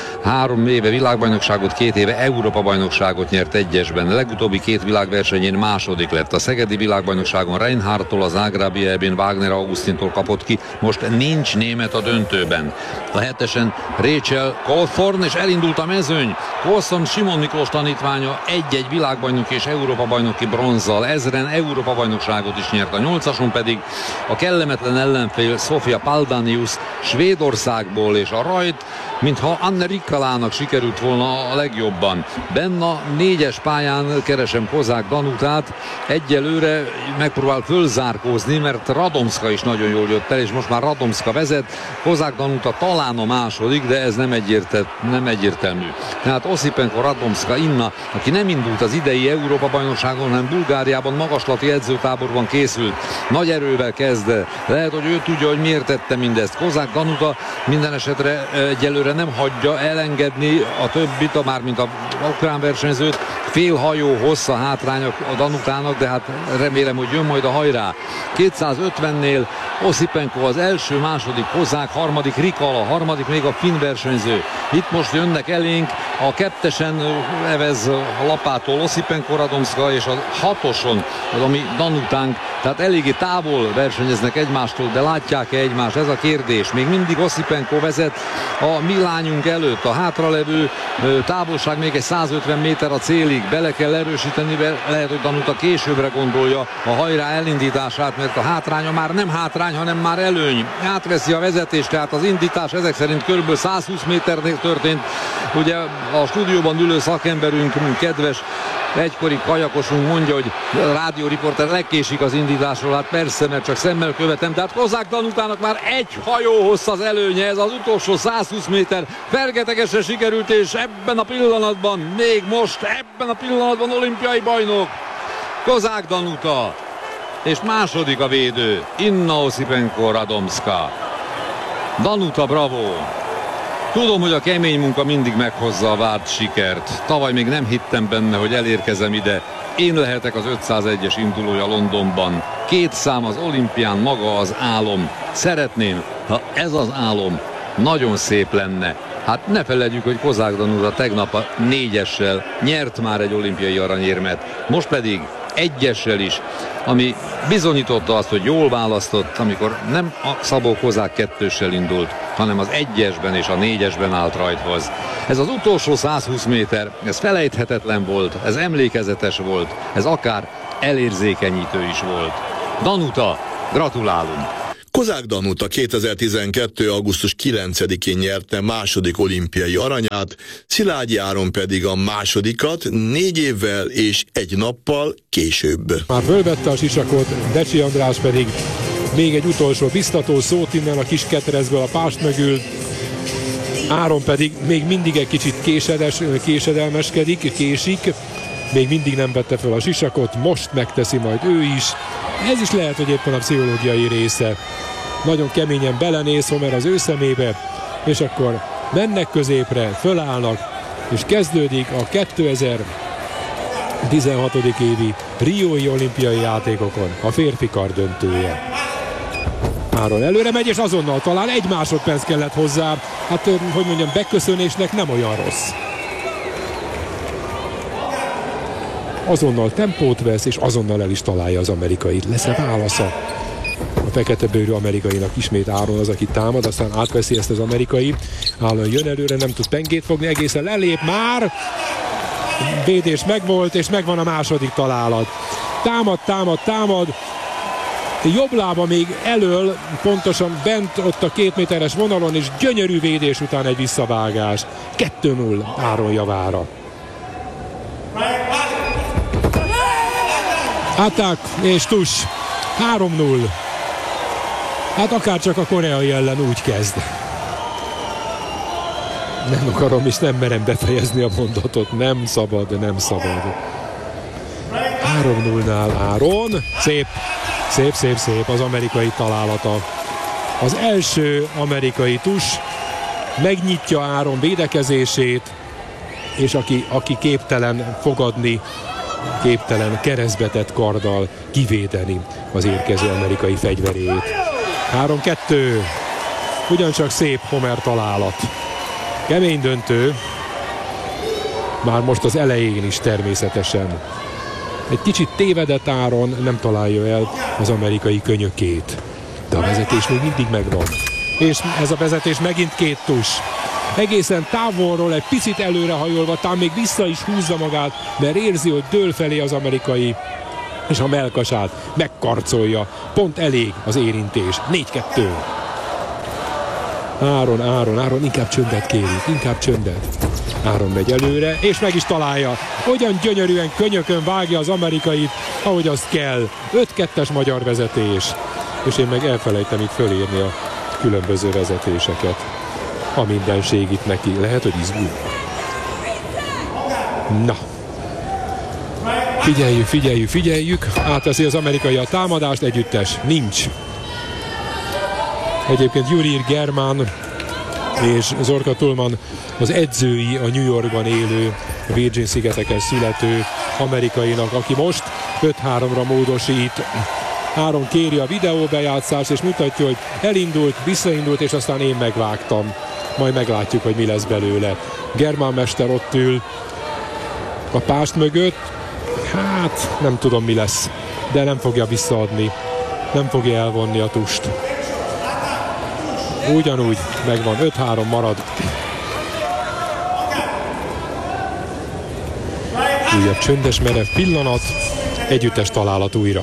3 éve világbajnokságot, 2 éve Európa bajnokságot nyert 1-esben. Legutóbbi 2 világversenyén második lett. A szegedi világbajnokságon Reinhardtól, az Ágrábi EB-n Wagner Augustintól kapott ki. Most nincs német a döntőben. A 7-esen Rachel Cawthorne, és elindult a mezőny. Coulson Simon Miklós tanítványa 1-1 világbajnoki és Európa bajnoki bronzzal. Ezren Európa bajnokságot is nyert. A 8-ason pedig a kellemetlen ellenfél Sofia Paldanius Svédországból, és a rajt, mintha Anne Rikalának sikerült volna a legjobban. Benn a 4-es pályán keresem Kozák Danutát, egyelőre megpróbál fölzárkózni, mert Radomska is nagyon jól jött el, és most már Radomska vezet, Kozák Danuta talán a második, de ez nem egyértelmű. Tehát Osipenko Radomska Inna, aki nem indult az idei Európa-bajnokságon, hanem Bulgáriában magaslati edzőtáborban készült, nagy erővel kezd, lehet, hogy ő tudja, hogy miért tette mindezt. Kozák Danuta minden esetre egyelőre nem hagyja elengedni a többit, mármint a ukrán versenyzőt. Fél hajó hossz a hátrány a Danutának, de hát remélem, hogy jön majd a hajrá. 250-nél Osipenko az első, második Kozák, harmadik Rikala, harmadik még a finn versenyző. Itt most jönnek elénk, a 2-esen evez lapától Osipenko Radomska, és a 6-oson az, ami Danutánk, tehát eléggé távol versenyeznek egymástól, de látják-e egymást? Ez a kérdés. Még mindig Osipenko vezet a mi lányunk előtt. A hátralevő távolság még egy 150 méter a célig. Bele kell erősíteni, lehet, hogy Danuta későbbre gondolja a hajrá elindítását, mert a hátránya már nem hátrány, hanem már előny. Átveszi a vezetést, tehát az indítás ezek szerint kb. 120 méternél történt. Ugye a stúdióban ülő szakemberünk, kedves egykori kajakosunk mondja, hogy a rádióriporter lekésik az indításról, hát persze, mert csak szemmel követem, de hát Kozák Danutának már egy hajó hossz az előnye, ez az utolsó 120 méter fergetegesre sikerült, és ebben a pillanatban, még most, ebben a pillanatban olimpiai bajnok Kozák Danuta, és második a védő, Inna Osipenko Radomska. Danuta, bravo! Tudom, hogy a kemény munka mindig meghozza a várt sikert. Tavaly még nem hittem benne, hogy elérkezem ide. Én lehetek az 501-es indulója Londonban. 2 szám az olimpián, maga az álom. Szeretném, ha ez az álom nagyon szép lenne. Hát ne feledjük, hogy Kozák Danuta tegnap a 4-essel nyert már egy olimpiai aranyérmet. Most pedig 1-essel is, ami bizonyította azt, hogy jól választott, amikor nem a Szabó Kozák 2-essel indult, hanem az 1-esben és a 4-esben állt rajthoz. Ez az utolsó 120 méter, ez felejthetetlen volt, ez emlékezetes volt, ez akár elérzékenyítő is volt. Danuta, gratulálunk! Kozák Danuta 2012. augusztus 9-én nyerte második olimpiai aranyát, Szilágyi Áron pedig a másodikat 4 évvel és 1 nappal később. Már fölvette a sisakot, Decsi András pedig még egy utolsó biztató szót innen a kis ketrezből a pást mögül. Áron pedig még mindig egy kicsit késedelmeskedik, késik, még mindig nem vette fel a sisakot, most megteszi majd ő is. Ez is lehet, hogy éppen a pszichológiai része. Nagyon keményen belenéz Homer az ő szemébe, és akkor mennek középre, fölállnak, és kezdődik a 2016. évi Riói olimpiai játékokon a férfi kar döntője. Áron előre megy, és azonnal talán 1 másodperc kellett hozzá. Hát, hogy mondjam, beköszönésnek nem olyan rossz. Azonnal tempót vesz, és azonnal el is találja az amerikait. Lesz-e válasza? A feketebőrű amerikainak ismét Áron az, aki támad, aztán átveszi ezt az amerikai. Áron jön előre, nem tud pengét fogni, egészen lelép már. Védés megvolt, és megvan a második találat. Támad. Jobb lába még elől, pontosan bent ott a 2 méteres vonalon, és gyönyörű védés után egy visszavágás. 2-0 Áron javára. Attack és tush. 3-0. Hát akárcsak a koreai ellen úgy kezd. Nem akarom és nem merem befejezni a mondatot. Nem szabad. 3-0-nál Áron. Szép az amerikai találata. Az első amerikai tush megnyitja Áron védekezését, és aki képtelen fogadni, képtelen keresztbetett karddal kivédeni az érkező amerikai fegyverét. 3-2. Ugyancsak szép Homer találat. Kemény döntő. Már most az elején is természetesen. Egy kicsit tévedett Áron, nem találja el az amerikai könyökét. De a vezetés még mindig megvan. És ez a vezetés megint 2 tush. Egészen távolról egy picit előrehajolva, talán még vissza is húzza magát, mert érzi, hogy dől felé az amerikai, és a mellkasát megkarcolja. Pont elég az érintés. 4-2. Áron, inkább csöndet kérjük, inkább csöndet. Áron megy előre, és meg is találja. Olyan gyönyörűen könyökön vágja az amerikait, ahogy azt kell. 5-2-es magyar vezetés. És én meg elfelejtem itt fölírni a különböző vezetéseket. A mindenség itt neki. Lehet, hogy izgul. Na. Figyeljük. Átveszi az amerikai a támadást, együttes nincs. Egyébként Jurij Germán és Zorka Tullman az edzői a New Yorkban élő, Virgin-szigeteken születő amerikainak, aki most 5-3-ra módosít. Áron kéri a videóbejátszást, és mutatja, hogy elindult, visszaindult, és aztán én megvágtam. Majd meglátjuk, hogy mi lesz belőle. Germán mester ott ül a pást mögött. Hát nem tudom, mi lesz, de nem fogja visszaadni. Nem fogja elvonni a tust. Ugyanúgy megvan, 5-3 marad. Újabb csöndes merev pillanat, együttes találat újra.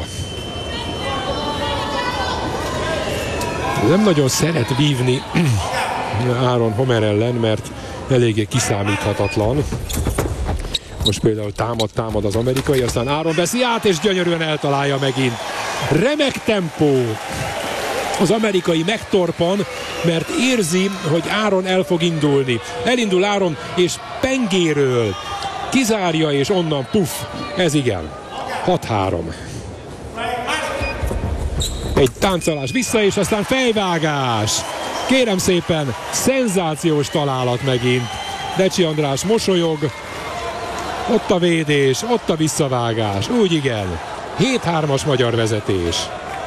Nem nagyon szeret vívni Áron Homer ellen, mert eléggé kiszámíthatatlan. Most például támad az amerikai, aztán Áron veszi át, és gyönyörűen eltalálja megint. Remek tempó. Az amerikai megtorpan, mert érzi, hogy Áron el fog indulni. Elindul Áron, és pengéről kizárja, és onnan puff. Ez igen. 6-3. Egy táncolás vissza, és aztán fejvágás. Kérem szépen, szenzációs találat megint. Decsi András mosolyog. Ott a védés, ott a visszavágás. Úgy igen. 7-3-as magyar vezetés.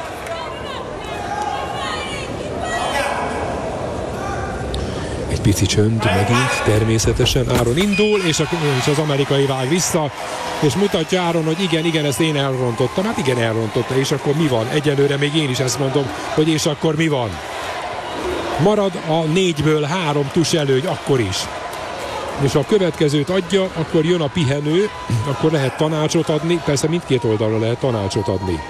Egy pici csönd megint, természetesen Áron indul, és az amerikai vág vissza, és mutatja Áron, hogy igen, ezt én elrontottam. Hát igen, elrontotta, és akkor mi van? Egyelőre még én is ezt mondom, hogy és akkor mi van? Marad a 4-ből 3 tus előny, akkor is. És ha a következőt adja, akkor jön a pihenő, akkor lehet tanácsot adni, persze mindkét oldalra lehet tanácsot adni.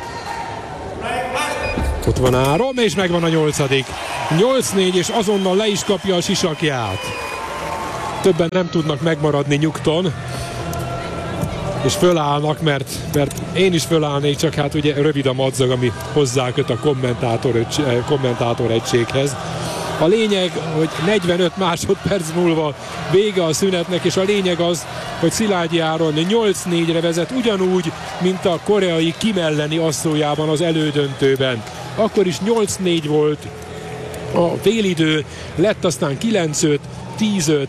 Ott van Áron, és megvan a 8. 8-4, és azonnal le is kapja a sisakját. Többen nem tudnak megmaradni nyugton, és fölállnak, mert én is fölállnék, csak hát ugye rövid a madzag, ami hozzáköt a kommentátor egységhez. A lényeg, hogy 45 másodperc múlva vége a szünetnek, és a lényeg az, hogy Szilágyi Áron 8-4-re vezet, ugyanúgy, mint a koreai Kim elleni asszójában az elődöntőben. Akkor is 8-4 volt a félidő, lett aztán 9-5, 10-5,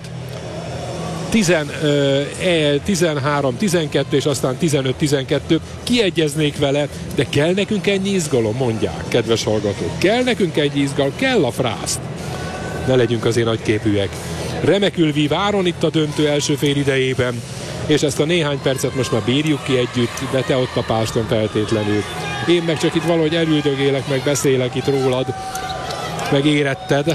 13-12, és aztán 15-12. Kiegyeznék vele, de kell nekünk ennyi izgalom, mondják, kedves hallgatók. Kell nekünk ennyi izgalom, kell a frászt. Ne legyünk azért nagyképűek. Remekül vív Áron itt a döntő első fél idejében, és ezt a néhány percet most már bírjuk ki együtt, de te ott a páston feltétlenül. Én meg csak itt valahogy elüldögélek, meg beszélek itt rólad, meg éretted.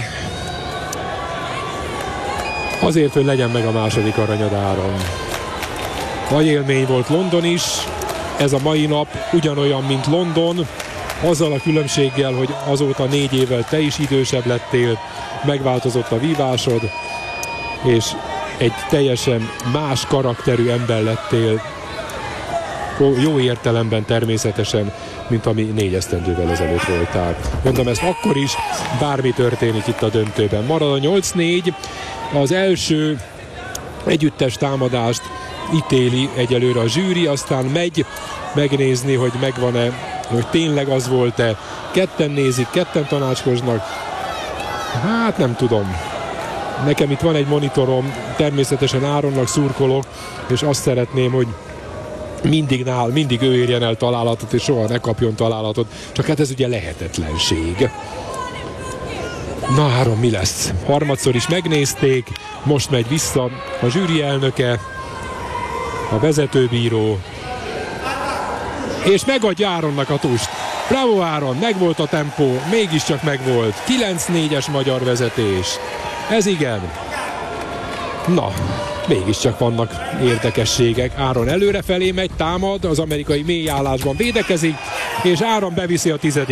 Azért, hogy legyen meg a második aranyad, Áron. Nagy élmény volt London is, ez a mai nap ugyanolyan, mint London, azzal a különbséggel, hogy azóta 4 évvel te is idősebb lettél, megváltozott a vívásod, és egy teljesen más karakterű ember lettél, jó értelemben természetesen, mint ami 4 esztendővel ezelőtt voltál. Mondom ezt akkor is, bármi történik itt a döntőben. Marad a 8-4, az első együttes támadást ítéli egyelőre a zsűri, aztán megy megnézni, hogy megvan-e, hogy tényleg az volt-e. Ketten nézik, ketten tanácskoznak. Hát nem tudom. Nekem itt van egy monitorom, természetesen Áronnak szurkolok, és azt szeretném, hogy mindig ő érjen el találatot, és soha ne kapjon találatot. Csak hát ez ugye lehetetlenség. Na Áron, mi lesz? Harmadszor is megnézték, most megy vissza a zsűri elnöke, a vezetőbíró, és megadja Áronnak a tust. Bravo Áron, megvolt a tempó, mégiscsak megvolt. 9-4-es magyar vezetés. Ez igen. Na, mégiscsak vannak érdekességek. Áron előrefelé megy, támad, az amerikai mélyállásban védekezik, és Áron beviszi a 10.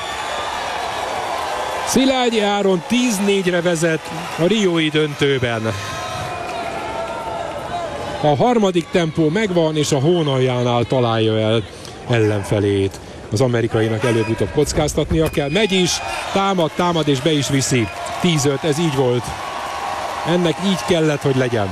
Szilágyi Áron 10-4-re vezet a riói döntőben. A harmadik tempó megvan, és a hónaljánál találja el ellenfelét. Az amerikainak előbb-utóbb kockáztatnia kell. Megy is, támad és be is viszi. 10-5, ez így volt. Ennek így kellett, hogy legyen.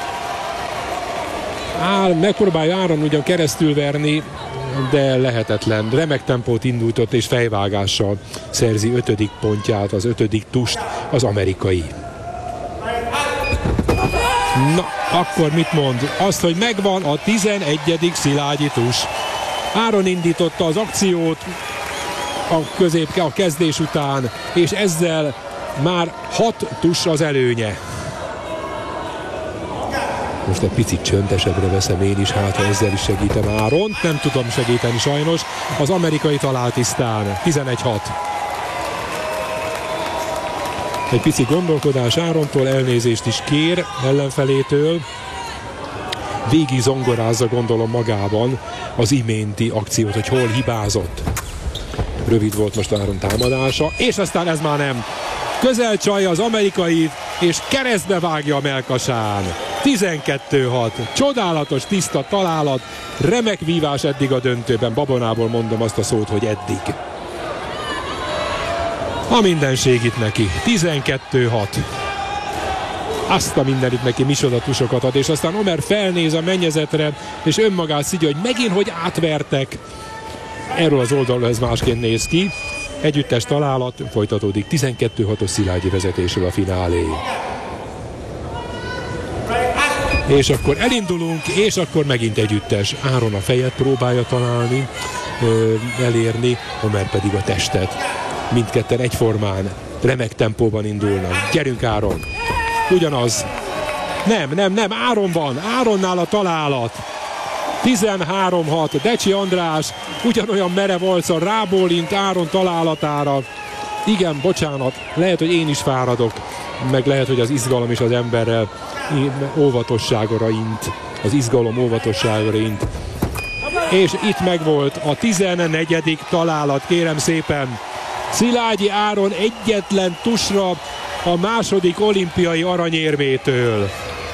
Megpróbálja Áron ugyan keresztül verni, de lehetetlen. Remek tempót indított, és fejvágással szerzi 5. pontját, az 5. tust az amerikai. Na, akkor mit mond? Azt, hogy megvan a 11. Szilágyi tus. Áron indította az akciót a kezdés után, és ezzel már 6 tus az előnye. Most egy picit csöndesebbre veszem én is, hát ha ezzel is segítem Áront. Nem tudom segíteni sajnos. Az amerikai talál tisztán. 11-6. Egy pici gondolkodás Árontól, elnézést is kér ellenfelétől. Végig zongorázza, gondolom, magában az iménti akciót, hogy hol hibázott. Rövid volt most Áron támadása, és aztán ez már nem. Közel csalja az amerikai, és keresztbe vágja a melkasán. 12-6. Csodálatos, tiszta találat, remek vívás eddig a döntőben. Babonából mondom azt a szót, hogy eddig. A mindenség itt neki. 12-6. Azt a mindenit neki misodatusokat ad, és aztán Omer felnéz a mennyezetre, és önmagát szidja, hogy megint hogy átvertek. Erről az oldalról ez másként néz ki. Együttes találat, folytatódik 12-6-os Szilágyi vezetésről a finálé. És akkor elindulunk, és akkor megint együttes. Áron a fejet próbálja találni, elérni, Omer pedig a testet. Mindketten egyformán, remek tempóban indulnak. Gyerünk, Áron! Ugyanaz. Nem, Áron van. Áronnál a találat. 13-6. Decsi András ugyanolyan merev arccal rábólint Áron találatára. Igen, bocsánat, lehet, hogy én is fáradok, meg lehet, hogy az izgalom is az emberrel óvatosságra int. Az izgalom óvatosságra int. És itt megvolt a 14. találat, kérem szépen. Szilágyi Áron egyetlen tusra a második olimpiai aranyérmétől.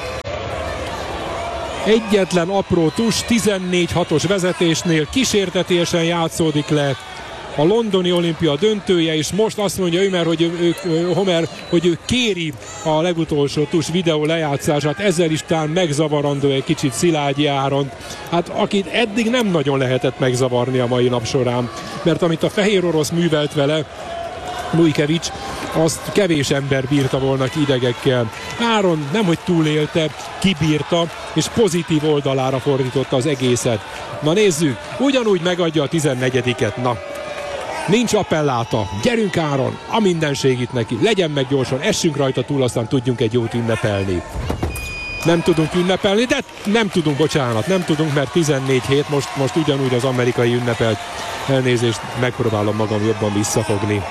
Egyetlen apró tus, 14-6-os vezetésnél kísértetésen játszódik le a londoni olimpia döntője, és most azt mondja Homer, hogy ő kéri a legutolsó tus videó lejátszását, ezzel is talán megzavarandó egy kicsit Szilágyi Áront, hát akit eddig nem nagyon lehetett megzavarni a mai nap során, mert amit a fehér orosz művelt vele, Lujkevics, azt kevés ember bírta volna ki idegekkel. Áron nemhogy túlélte, kibírta, és pozitív oldalára fordította az egészet. Na nézzük, ugyanúgy megadja a 14-et, na. Nincs appelláta, gyerünk Áron, a mindenség itt neki, legyen meg gyorsan, essünk rajta túl, aztán tudjunk egy jót ünnepelni. Nem tudunk ünnepelni, de nem tudunk, mert 14-7, most ugyanúgy az amerikai ünnepelt. Elnézést, megpróbálom magam jobban visszafogni.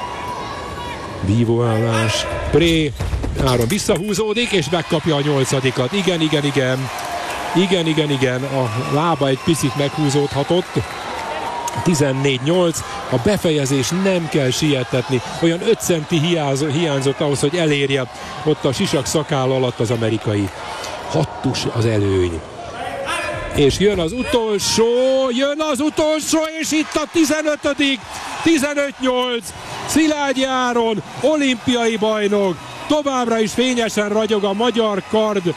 Vívóállás, Pré, Áron visszahúzódik, és megkapja a 8-at. Igen, a lába egy picit meghúzódhatott. 14-8, a befejezés nem kell sietetni, olyan 5 centi hiányzott ahhoz, hogy elérje ott a sisak szakáll alatt az amerikai. 6 tus az előny. És jön az utolsó, és itt a 15. 15-8, Szilágyi Áron, olimpiai bajnok, továbbra is fényesen ragyog a magyar kard,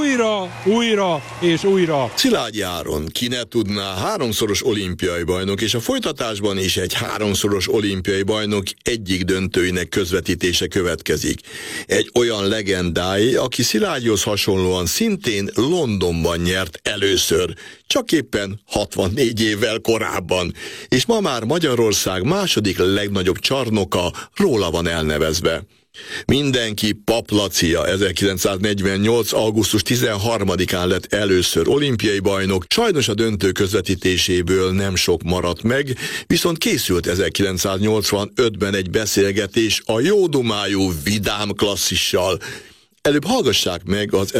újra és újra. Szilágyi Áron, ki ne tudná, 3-szoros olimpiai bajnok, és a folytatásban is egy 3-szoros olimpiai bajnok egyik döntőinek közvetítése következik. Egy olyan legendái, aki Szilágyihoz hasonlóan szintén Londonban nyert először, csak éppen 64 évvel korábban, és ma már Magyarország második legnagyobb csarnoka róla van elnevezve. Mindenki Papp Lacia 1948. augusztus 13-án lett először olimpiai bajnok, sajnos a döntő közvetítéséből nem sok maradt meg, viszont készült 1985-ben egy beszélgetés a jódumájú vidám klasszissal. Előbb hallgassák meg az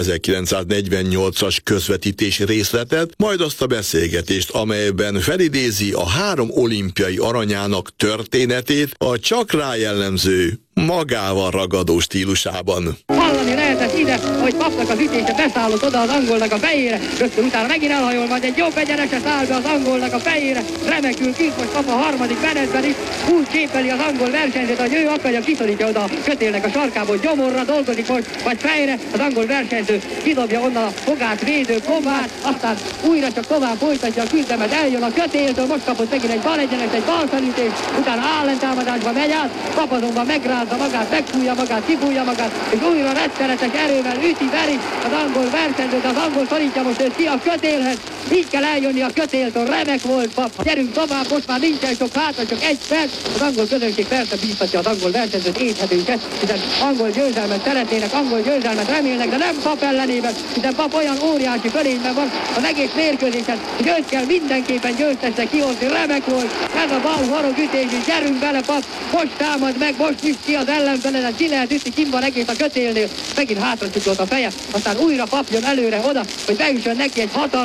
1948-as közvetítés részletet, majd azt a beszélgetést, amelyben felidézi a 3 olimpiai aranyának történetét a csak rá jellemző, magával ragadó stílusában. Hallani lehetett ide, hogy Pappnak az ütése beszállott oda az angolnak a fejére, rögtön utána megint elhajol, majd egy jobb egyenese száll be az angolnak a fejére, remekül kint most Papp a harmadik menetben is, úgy képeli az angol versenyzőt, hogy ő akarja, kiszorítja oda a kötélnek a sarkából, gyomorra dolgozik most, vagy fejre, az angol versenyző kidobja onnan a fogát védő Kobát, aztán újra csak tovább folytatja a küzdelmet, eljön a kötéltől, most kapott megint egy bal egyenes, egy bal felütés, utána állentámadásba megy át, Papp azonban megrázza magát, megfújja magát, kifújja magát, és újra rettenetes erővel veri az angol versenyzőt, az angol szorítja most őt ki a kötélhez, így kell eljönni a kötéltől, remek volt Papp. Gyerünk tovább, most már nincsen sok hátra, csak egy perc, az angol közönség persze bíztatja az angol versenyzőt, éthetőket, hiszen angol győzelmet szeretnének, angol győzelmet remélnek, de nem Papp ellenében, hiszen Papp olyan óriási fölényben van az egész mérkőzésen, hogy őt kell mindenképpen győztesnek kihozni, remek volt, ez a bal horogütés, és gyerünk bele Papp, most támad meg, most visz ki az ellenfeledet, ki lehet ütni, kim van egész a kötélnél, megint hátra csuklott a feje, aztán újra Papp jön előre oda, hogy beüssön neki egy hatalmasat a bal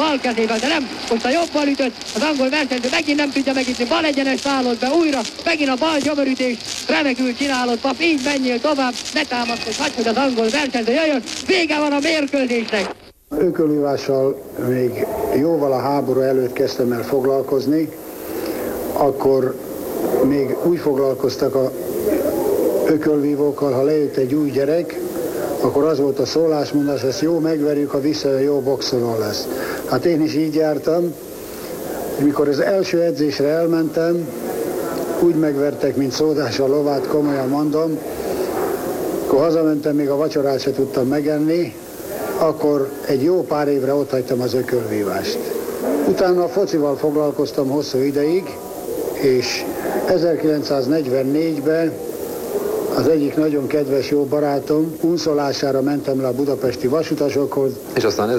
bal kezével, de nem, most a jobbal ütött, az angol versenyző megint nem tudja megütni, bal egyenes szállott be újra, megint a bal gyomörütés, remekül csinálott pap, így menjél tovább, ne támaszkodj, hagyd, hogy az angol versenyző jöjjön, vége van a mérkőzésnek. Ökölvívással még jóval a háború előtt kezdtem el foglalkozni, akkor még úgy foglalkoztak a ökölvívókkal, ha lejött egy új gyerek, akkor az volt a szólásmondás, ezt jó megverjük, ha visszajön, jó boxoló lesz. Hát én is így jártam, mikor az első edzésre elmentem, úgy megvertek, mint szódás a lovát, komolyan mondom, akkor hazamentem, még a vacsorát se tudtam megenni, akkor egy jó pár évre otthagytam az ökölvívást. Utána a focival foglalkoztam hosszú ideig, és 1944-ben az egyik nagyon kedves jó barátom unszolására mentem le a budapesti vasutasokhoz. És aztán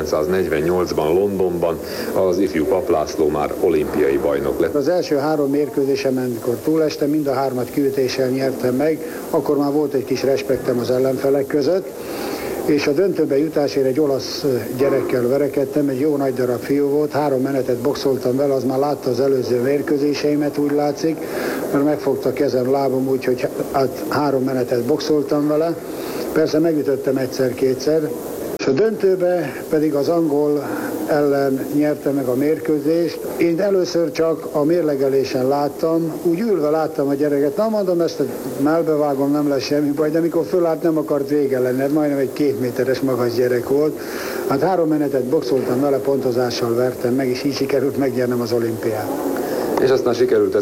1948-ban Londonban az ifjú Papp László már olimpiai bajnok lett. Az első 3 mérkőzésemen, amikor túlestem, mind a 3-at kiütéssel nyertem meg, akkor már volt egy kis respektem az ellenfelek között, és a döntőbe jutásért egy olasz gyerekkel verekedtem, egy jó nagy darab fiú volt, 3 menetet boxoltam vele, az már látta az előző mérkőzéseimet, úgy látszik, mert megfogta kezem, lábam, úgyhogy 3 menetet boxoltam vele. Persze megütöttem egyszer-kétszer, és a döntőbe pedig az angol ellen nyerte meg a mérkőzést. Én először csak a mérlegelésen láttam, úgy ülve láttam a gyereket. Na mondom, ezt melbevágom, nem lesz semmi baj, de mikor fölállt, nem akart vége lenni, hát majdnem egy 2 méteres magas gyerek volt. Hát 3 menetet boxoltam vele, pontozással vertem meg, és így sikerült megnyernem az olimpiát. És aztán sikerült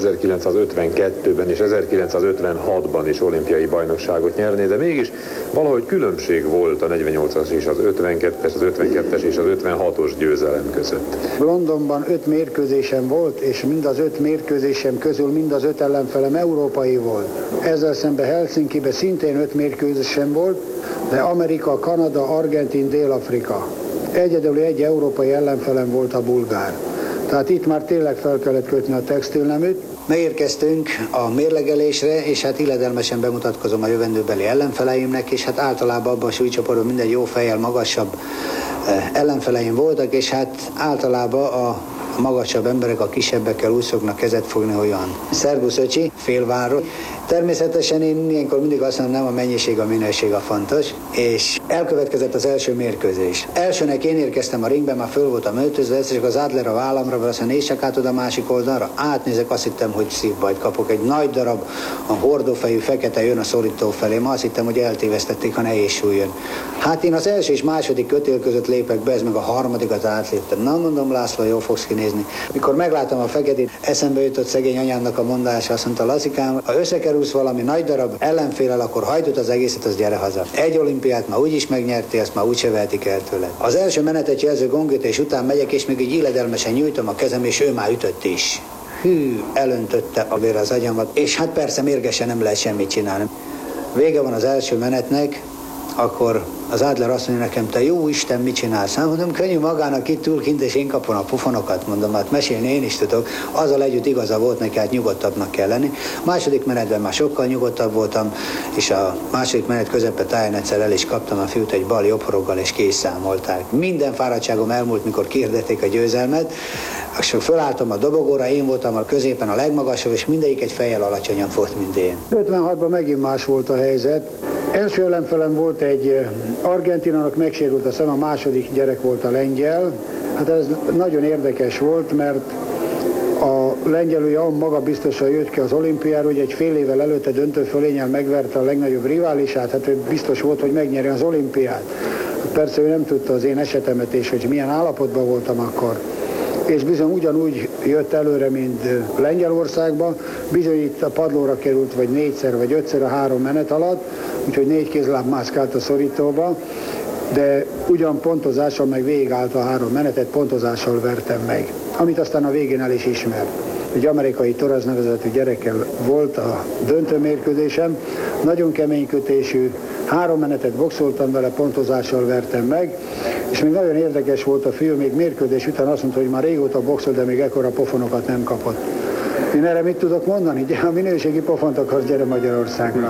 1952-ben és 1956-ban is olimpiai bajnokságot nyerni, de mégis valahogy különbség volt a 48-as és az 52-es, az 52-es és az 56-os győzelem között. Londonban 5 mérkőzésem volt, és mind az 5 mérkőzésem közül mind az 5 ellenfelem európai volt. Ezzel szemben Helsinkiben szintén 5 mérkőzésem volt, de Amerika, Kanada, Argentin, Dél-Afrika. Egyedül egy európai ellenfelem volt a bulgár. Tehát itt már tényleg fel kellett kötni a textilneműt. Megérkeztünk a mérlegelésre, és hát illedelmesen bemutatkozom a jövendőbeli ellenfeleimnek, és hát általában abban a súlycsoportban minden jó fejjel magasabb ellenfeleim voltak, és hát általában a magasabb emberek a kisebbekkel úgy szoknak kezet fogni, olyan szervusz öcsi, félváról. Természetesen én ilyenkor mindig azt mondom, nem a mennyiség, a minőség a fontos, és elkövetkezett az első mérkőzés. Elsőnek én érkeztem a ringbe, már föl voltam öltözve, egyszer csak az Adler a vállamra, vagy aztán nézsek át oda a másik oldalra, átnézek, azt hittem, hogy szívbajt kapok. Egy nagy darab, a hordófejű fekete jön a szorító felé, ma azt hittem, hogy eltévesztették, ha nehéz súly jön. Hát én az első és második kötél között lépek be, ez meg a harmadikat átléptem. Na mondom, László, jól fogsz kinézni. Mikor meglátom a feketét, eszembe jutott szegény anyámnak a mondása, azt mondta, Lazikám, ha összekerülsz valami nagy darab ellenfélel, akkor hagyd az egészet, az gyere haza. Egy olimpiát már úgyis megnyertél, azt már úgyse vehetik el tőled. Az első menetet jelző gongütés után megyek, és még így illedelmesen nyújtom a kezem, és ő már ütött is. Hű, elöntötte a vér az agyamat, és hát persze mérgesen nem lehet semmit csinálni. Vége van az első menetnek, akkor az Adler azt mondja nekem, te jó Isten, mit csinálsz? Hát mondom, könnyű magának itt ül kint, és én kapom a pufonokat, mondom, hát mesélni én is tudok. Azzal együtt igaza volt neki, hát nyugodtabbnak kell lenni. Második menetben már sokkal nyugodtabb voltam, és a második menet közepe táján egyszer el is kaptam a fiút egy bal jobb horoggal, és készszámolták. Minden fáradtságom elmúlt, mikor kihirdették a győzelmet, és fölálltam a dobogóra, én voltam a középen a legmagasabb, és mindegyik egy fejjel alacsonyabb volt, mint én. 56-ban megint más volt a helyzet. Első ellenfelem volt egy argentinának, megsérült a szem, a második gyerek volt a lengyel. Hát ez nagyon érdekes volt, mert a lengyel ugye maga biztosan jött ki az olimpiára, hogy egy fél évvel előtte döntőfölényel megverte a legnagyobb riválisát, hát ő biztos volt, hogy megnyeri az olimpiát. Persze ő nem tudta az én esetemet, és hogy milyen állapotban voltam akkor. És bizony ugyanúgy jött előre, mint Lengyelországban, bizony itt a padlóra került vagy 4-szer vagy 5-szer a 3 menet alatt, úgyhogy 4 kézláb mászkált a szorítóba, de ugyan pontozással meg végigállt a 3 menetet, pontozással vertem meg, amit aztán a végén el is ismert. Egy amerikai Torres nevezetű gyerekkel volt a döntőmérkőzésem, nagyon kemény kötésű, 3 menetet boxoltam vele, pontozással vertem meg, és még nagyon érdekes volt a fiú, még mérkőzés után azt mondta, hogy már régóta boxol, de még ekkora pofonokat nem kapott. Én erre mit tudok mondani? A minőségi pofont akarsz, gyere Magyarországra.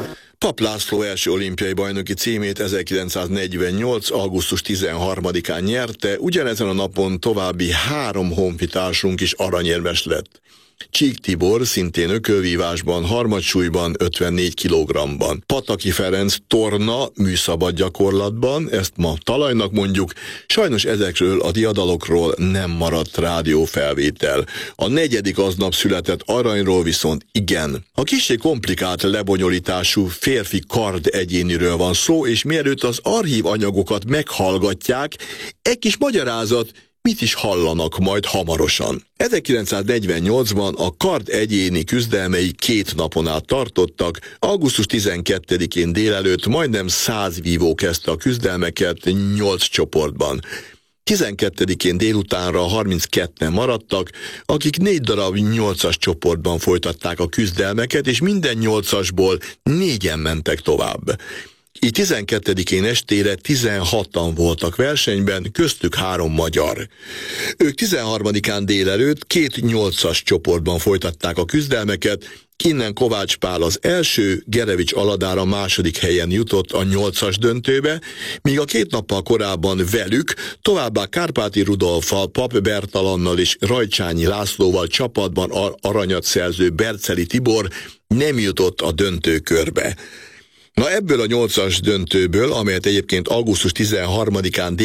Papp László első olimpiai bajnoki címét 1948. augusztus 13-án nyerte, ugyanezen a napon további 3 honfitársunk is aranyérmes lett. Csík Tibor szintén ökölvívásban, harmadsúlyban 54 kg-ban. Pataki Ferenc torna műszabad gyakorlatban, ezt ma talajnak mondjuk, sajnos ezekről a diadalokról nem maradt rádiófelvétel. A 4. aznap született aranyról viszont igen. A kissé komplikált lebonyolítású férfi kard egyéniről van szó, és mielőtt az archív anyagokat meghallgatják, egy kis magyarázat, mit is hallanak majd hamarosan. 1948-ban a kard egyéni küzdelmei 2 napon át tartottak, augusztus 12-én délelőtt majdnem 100 vívó kezdte a küzdelmeket 8 csoportban. 12-én délutánra 32-en maradtak, akik 4 darab 8-as csoportban folytatták a küzdelmeket, és minden 8-asból 4-en mentek tovább. Így 12-én estére 16-an voltak versenyben, köztük 3 magyar. Ők 13-án délelőtt 2 8-as csoportban folytatták a küzdelmeket, innen Kovács Pál az első, Gerevics Aladár a második helyen jutott a 8-as döntőbe, míg a 2 nappal korábban velük, továbbá Kárpáti Rudolffal, Papp Bertalannal és Rajcsányi Lászlóval csapatban aranyat szerző Berceli Tibor nem jutott a döntőkörbe. Na ebből a 8-as döntőből, amelyet egyébként augusztus 13-án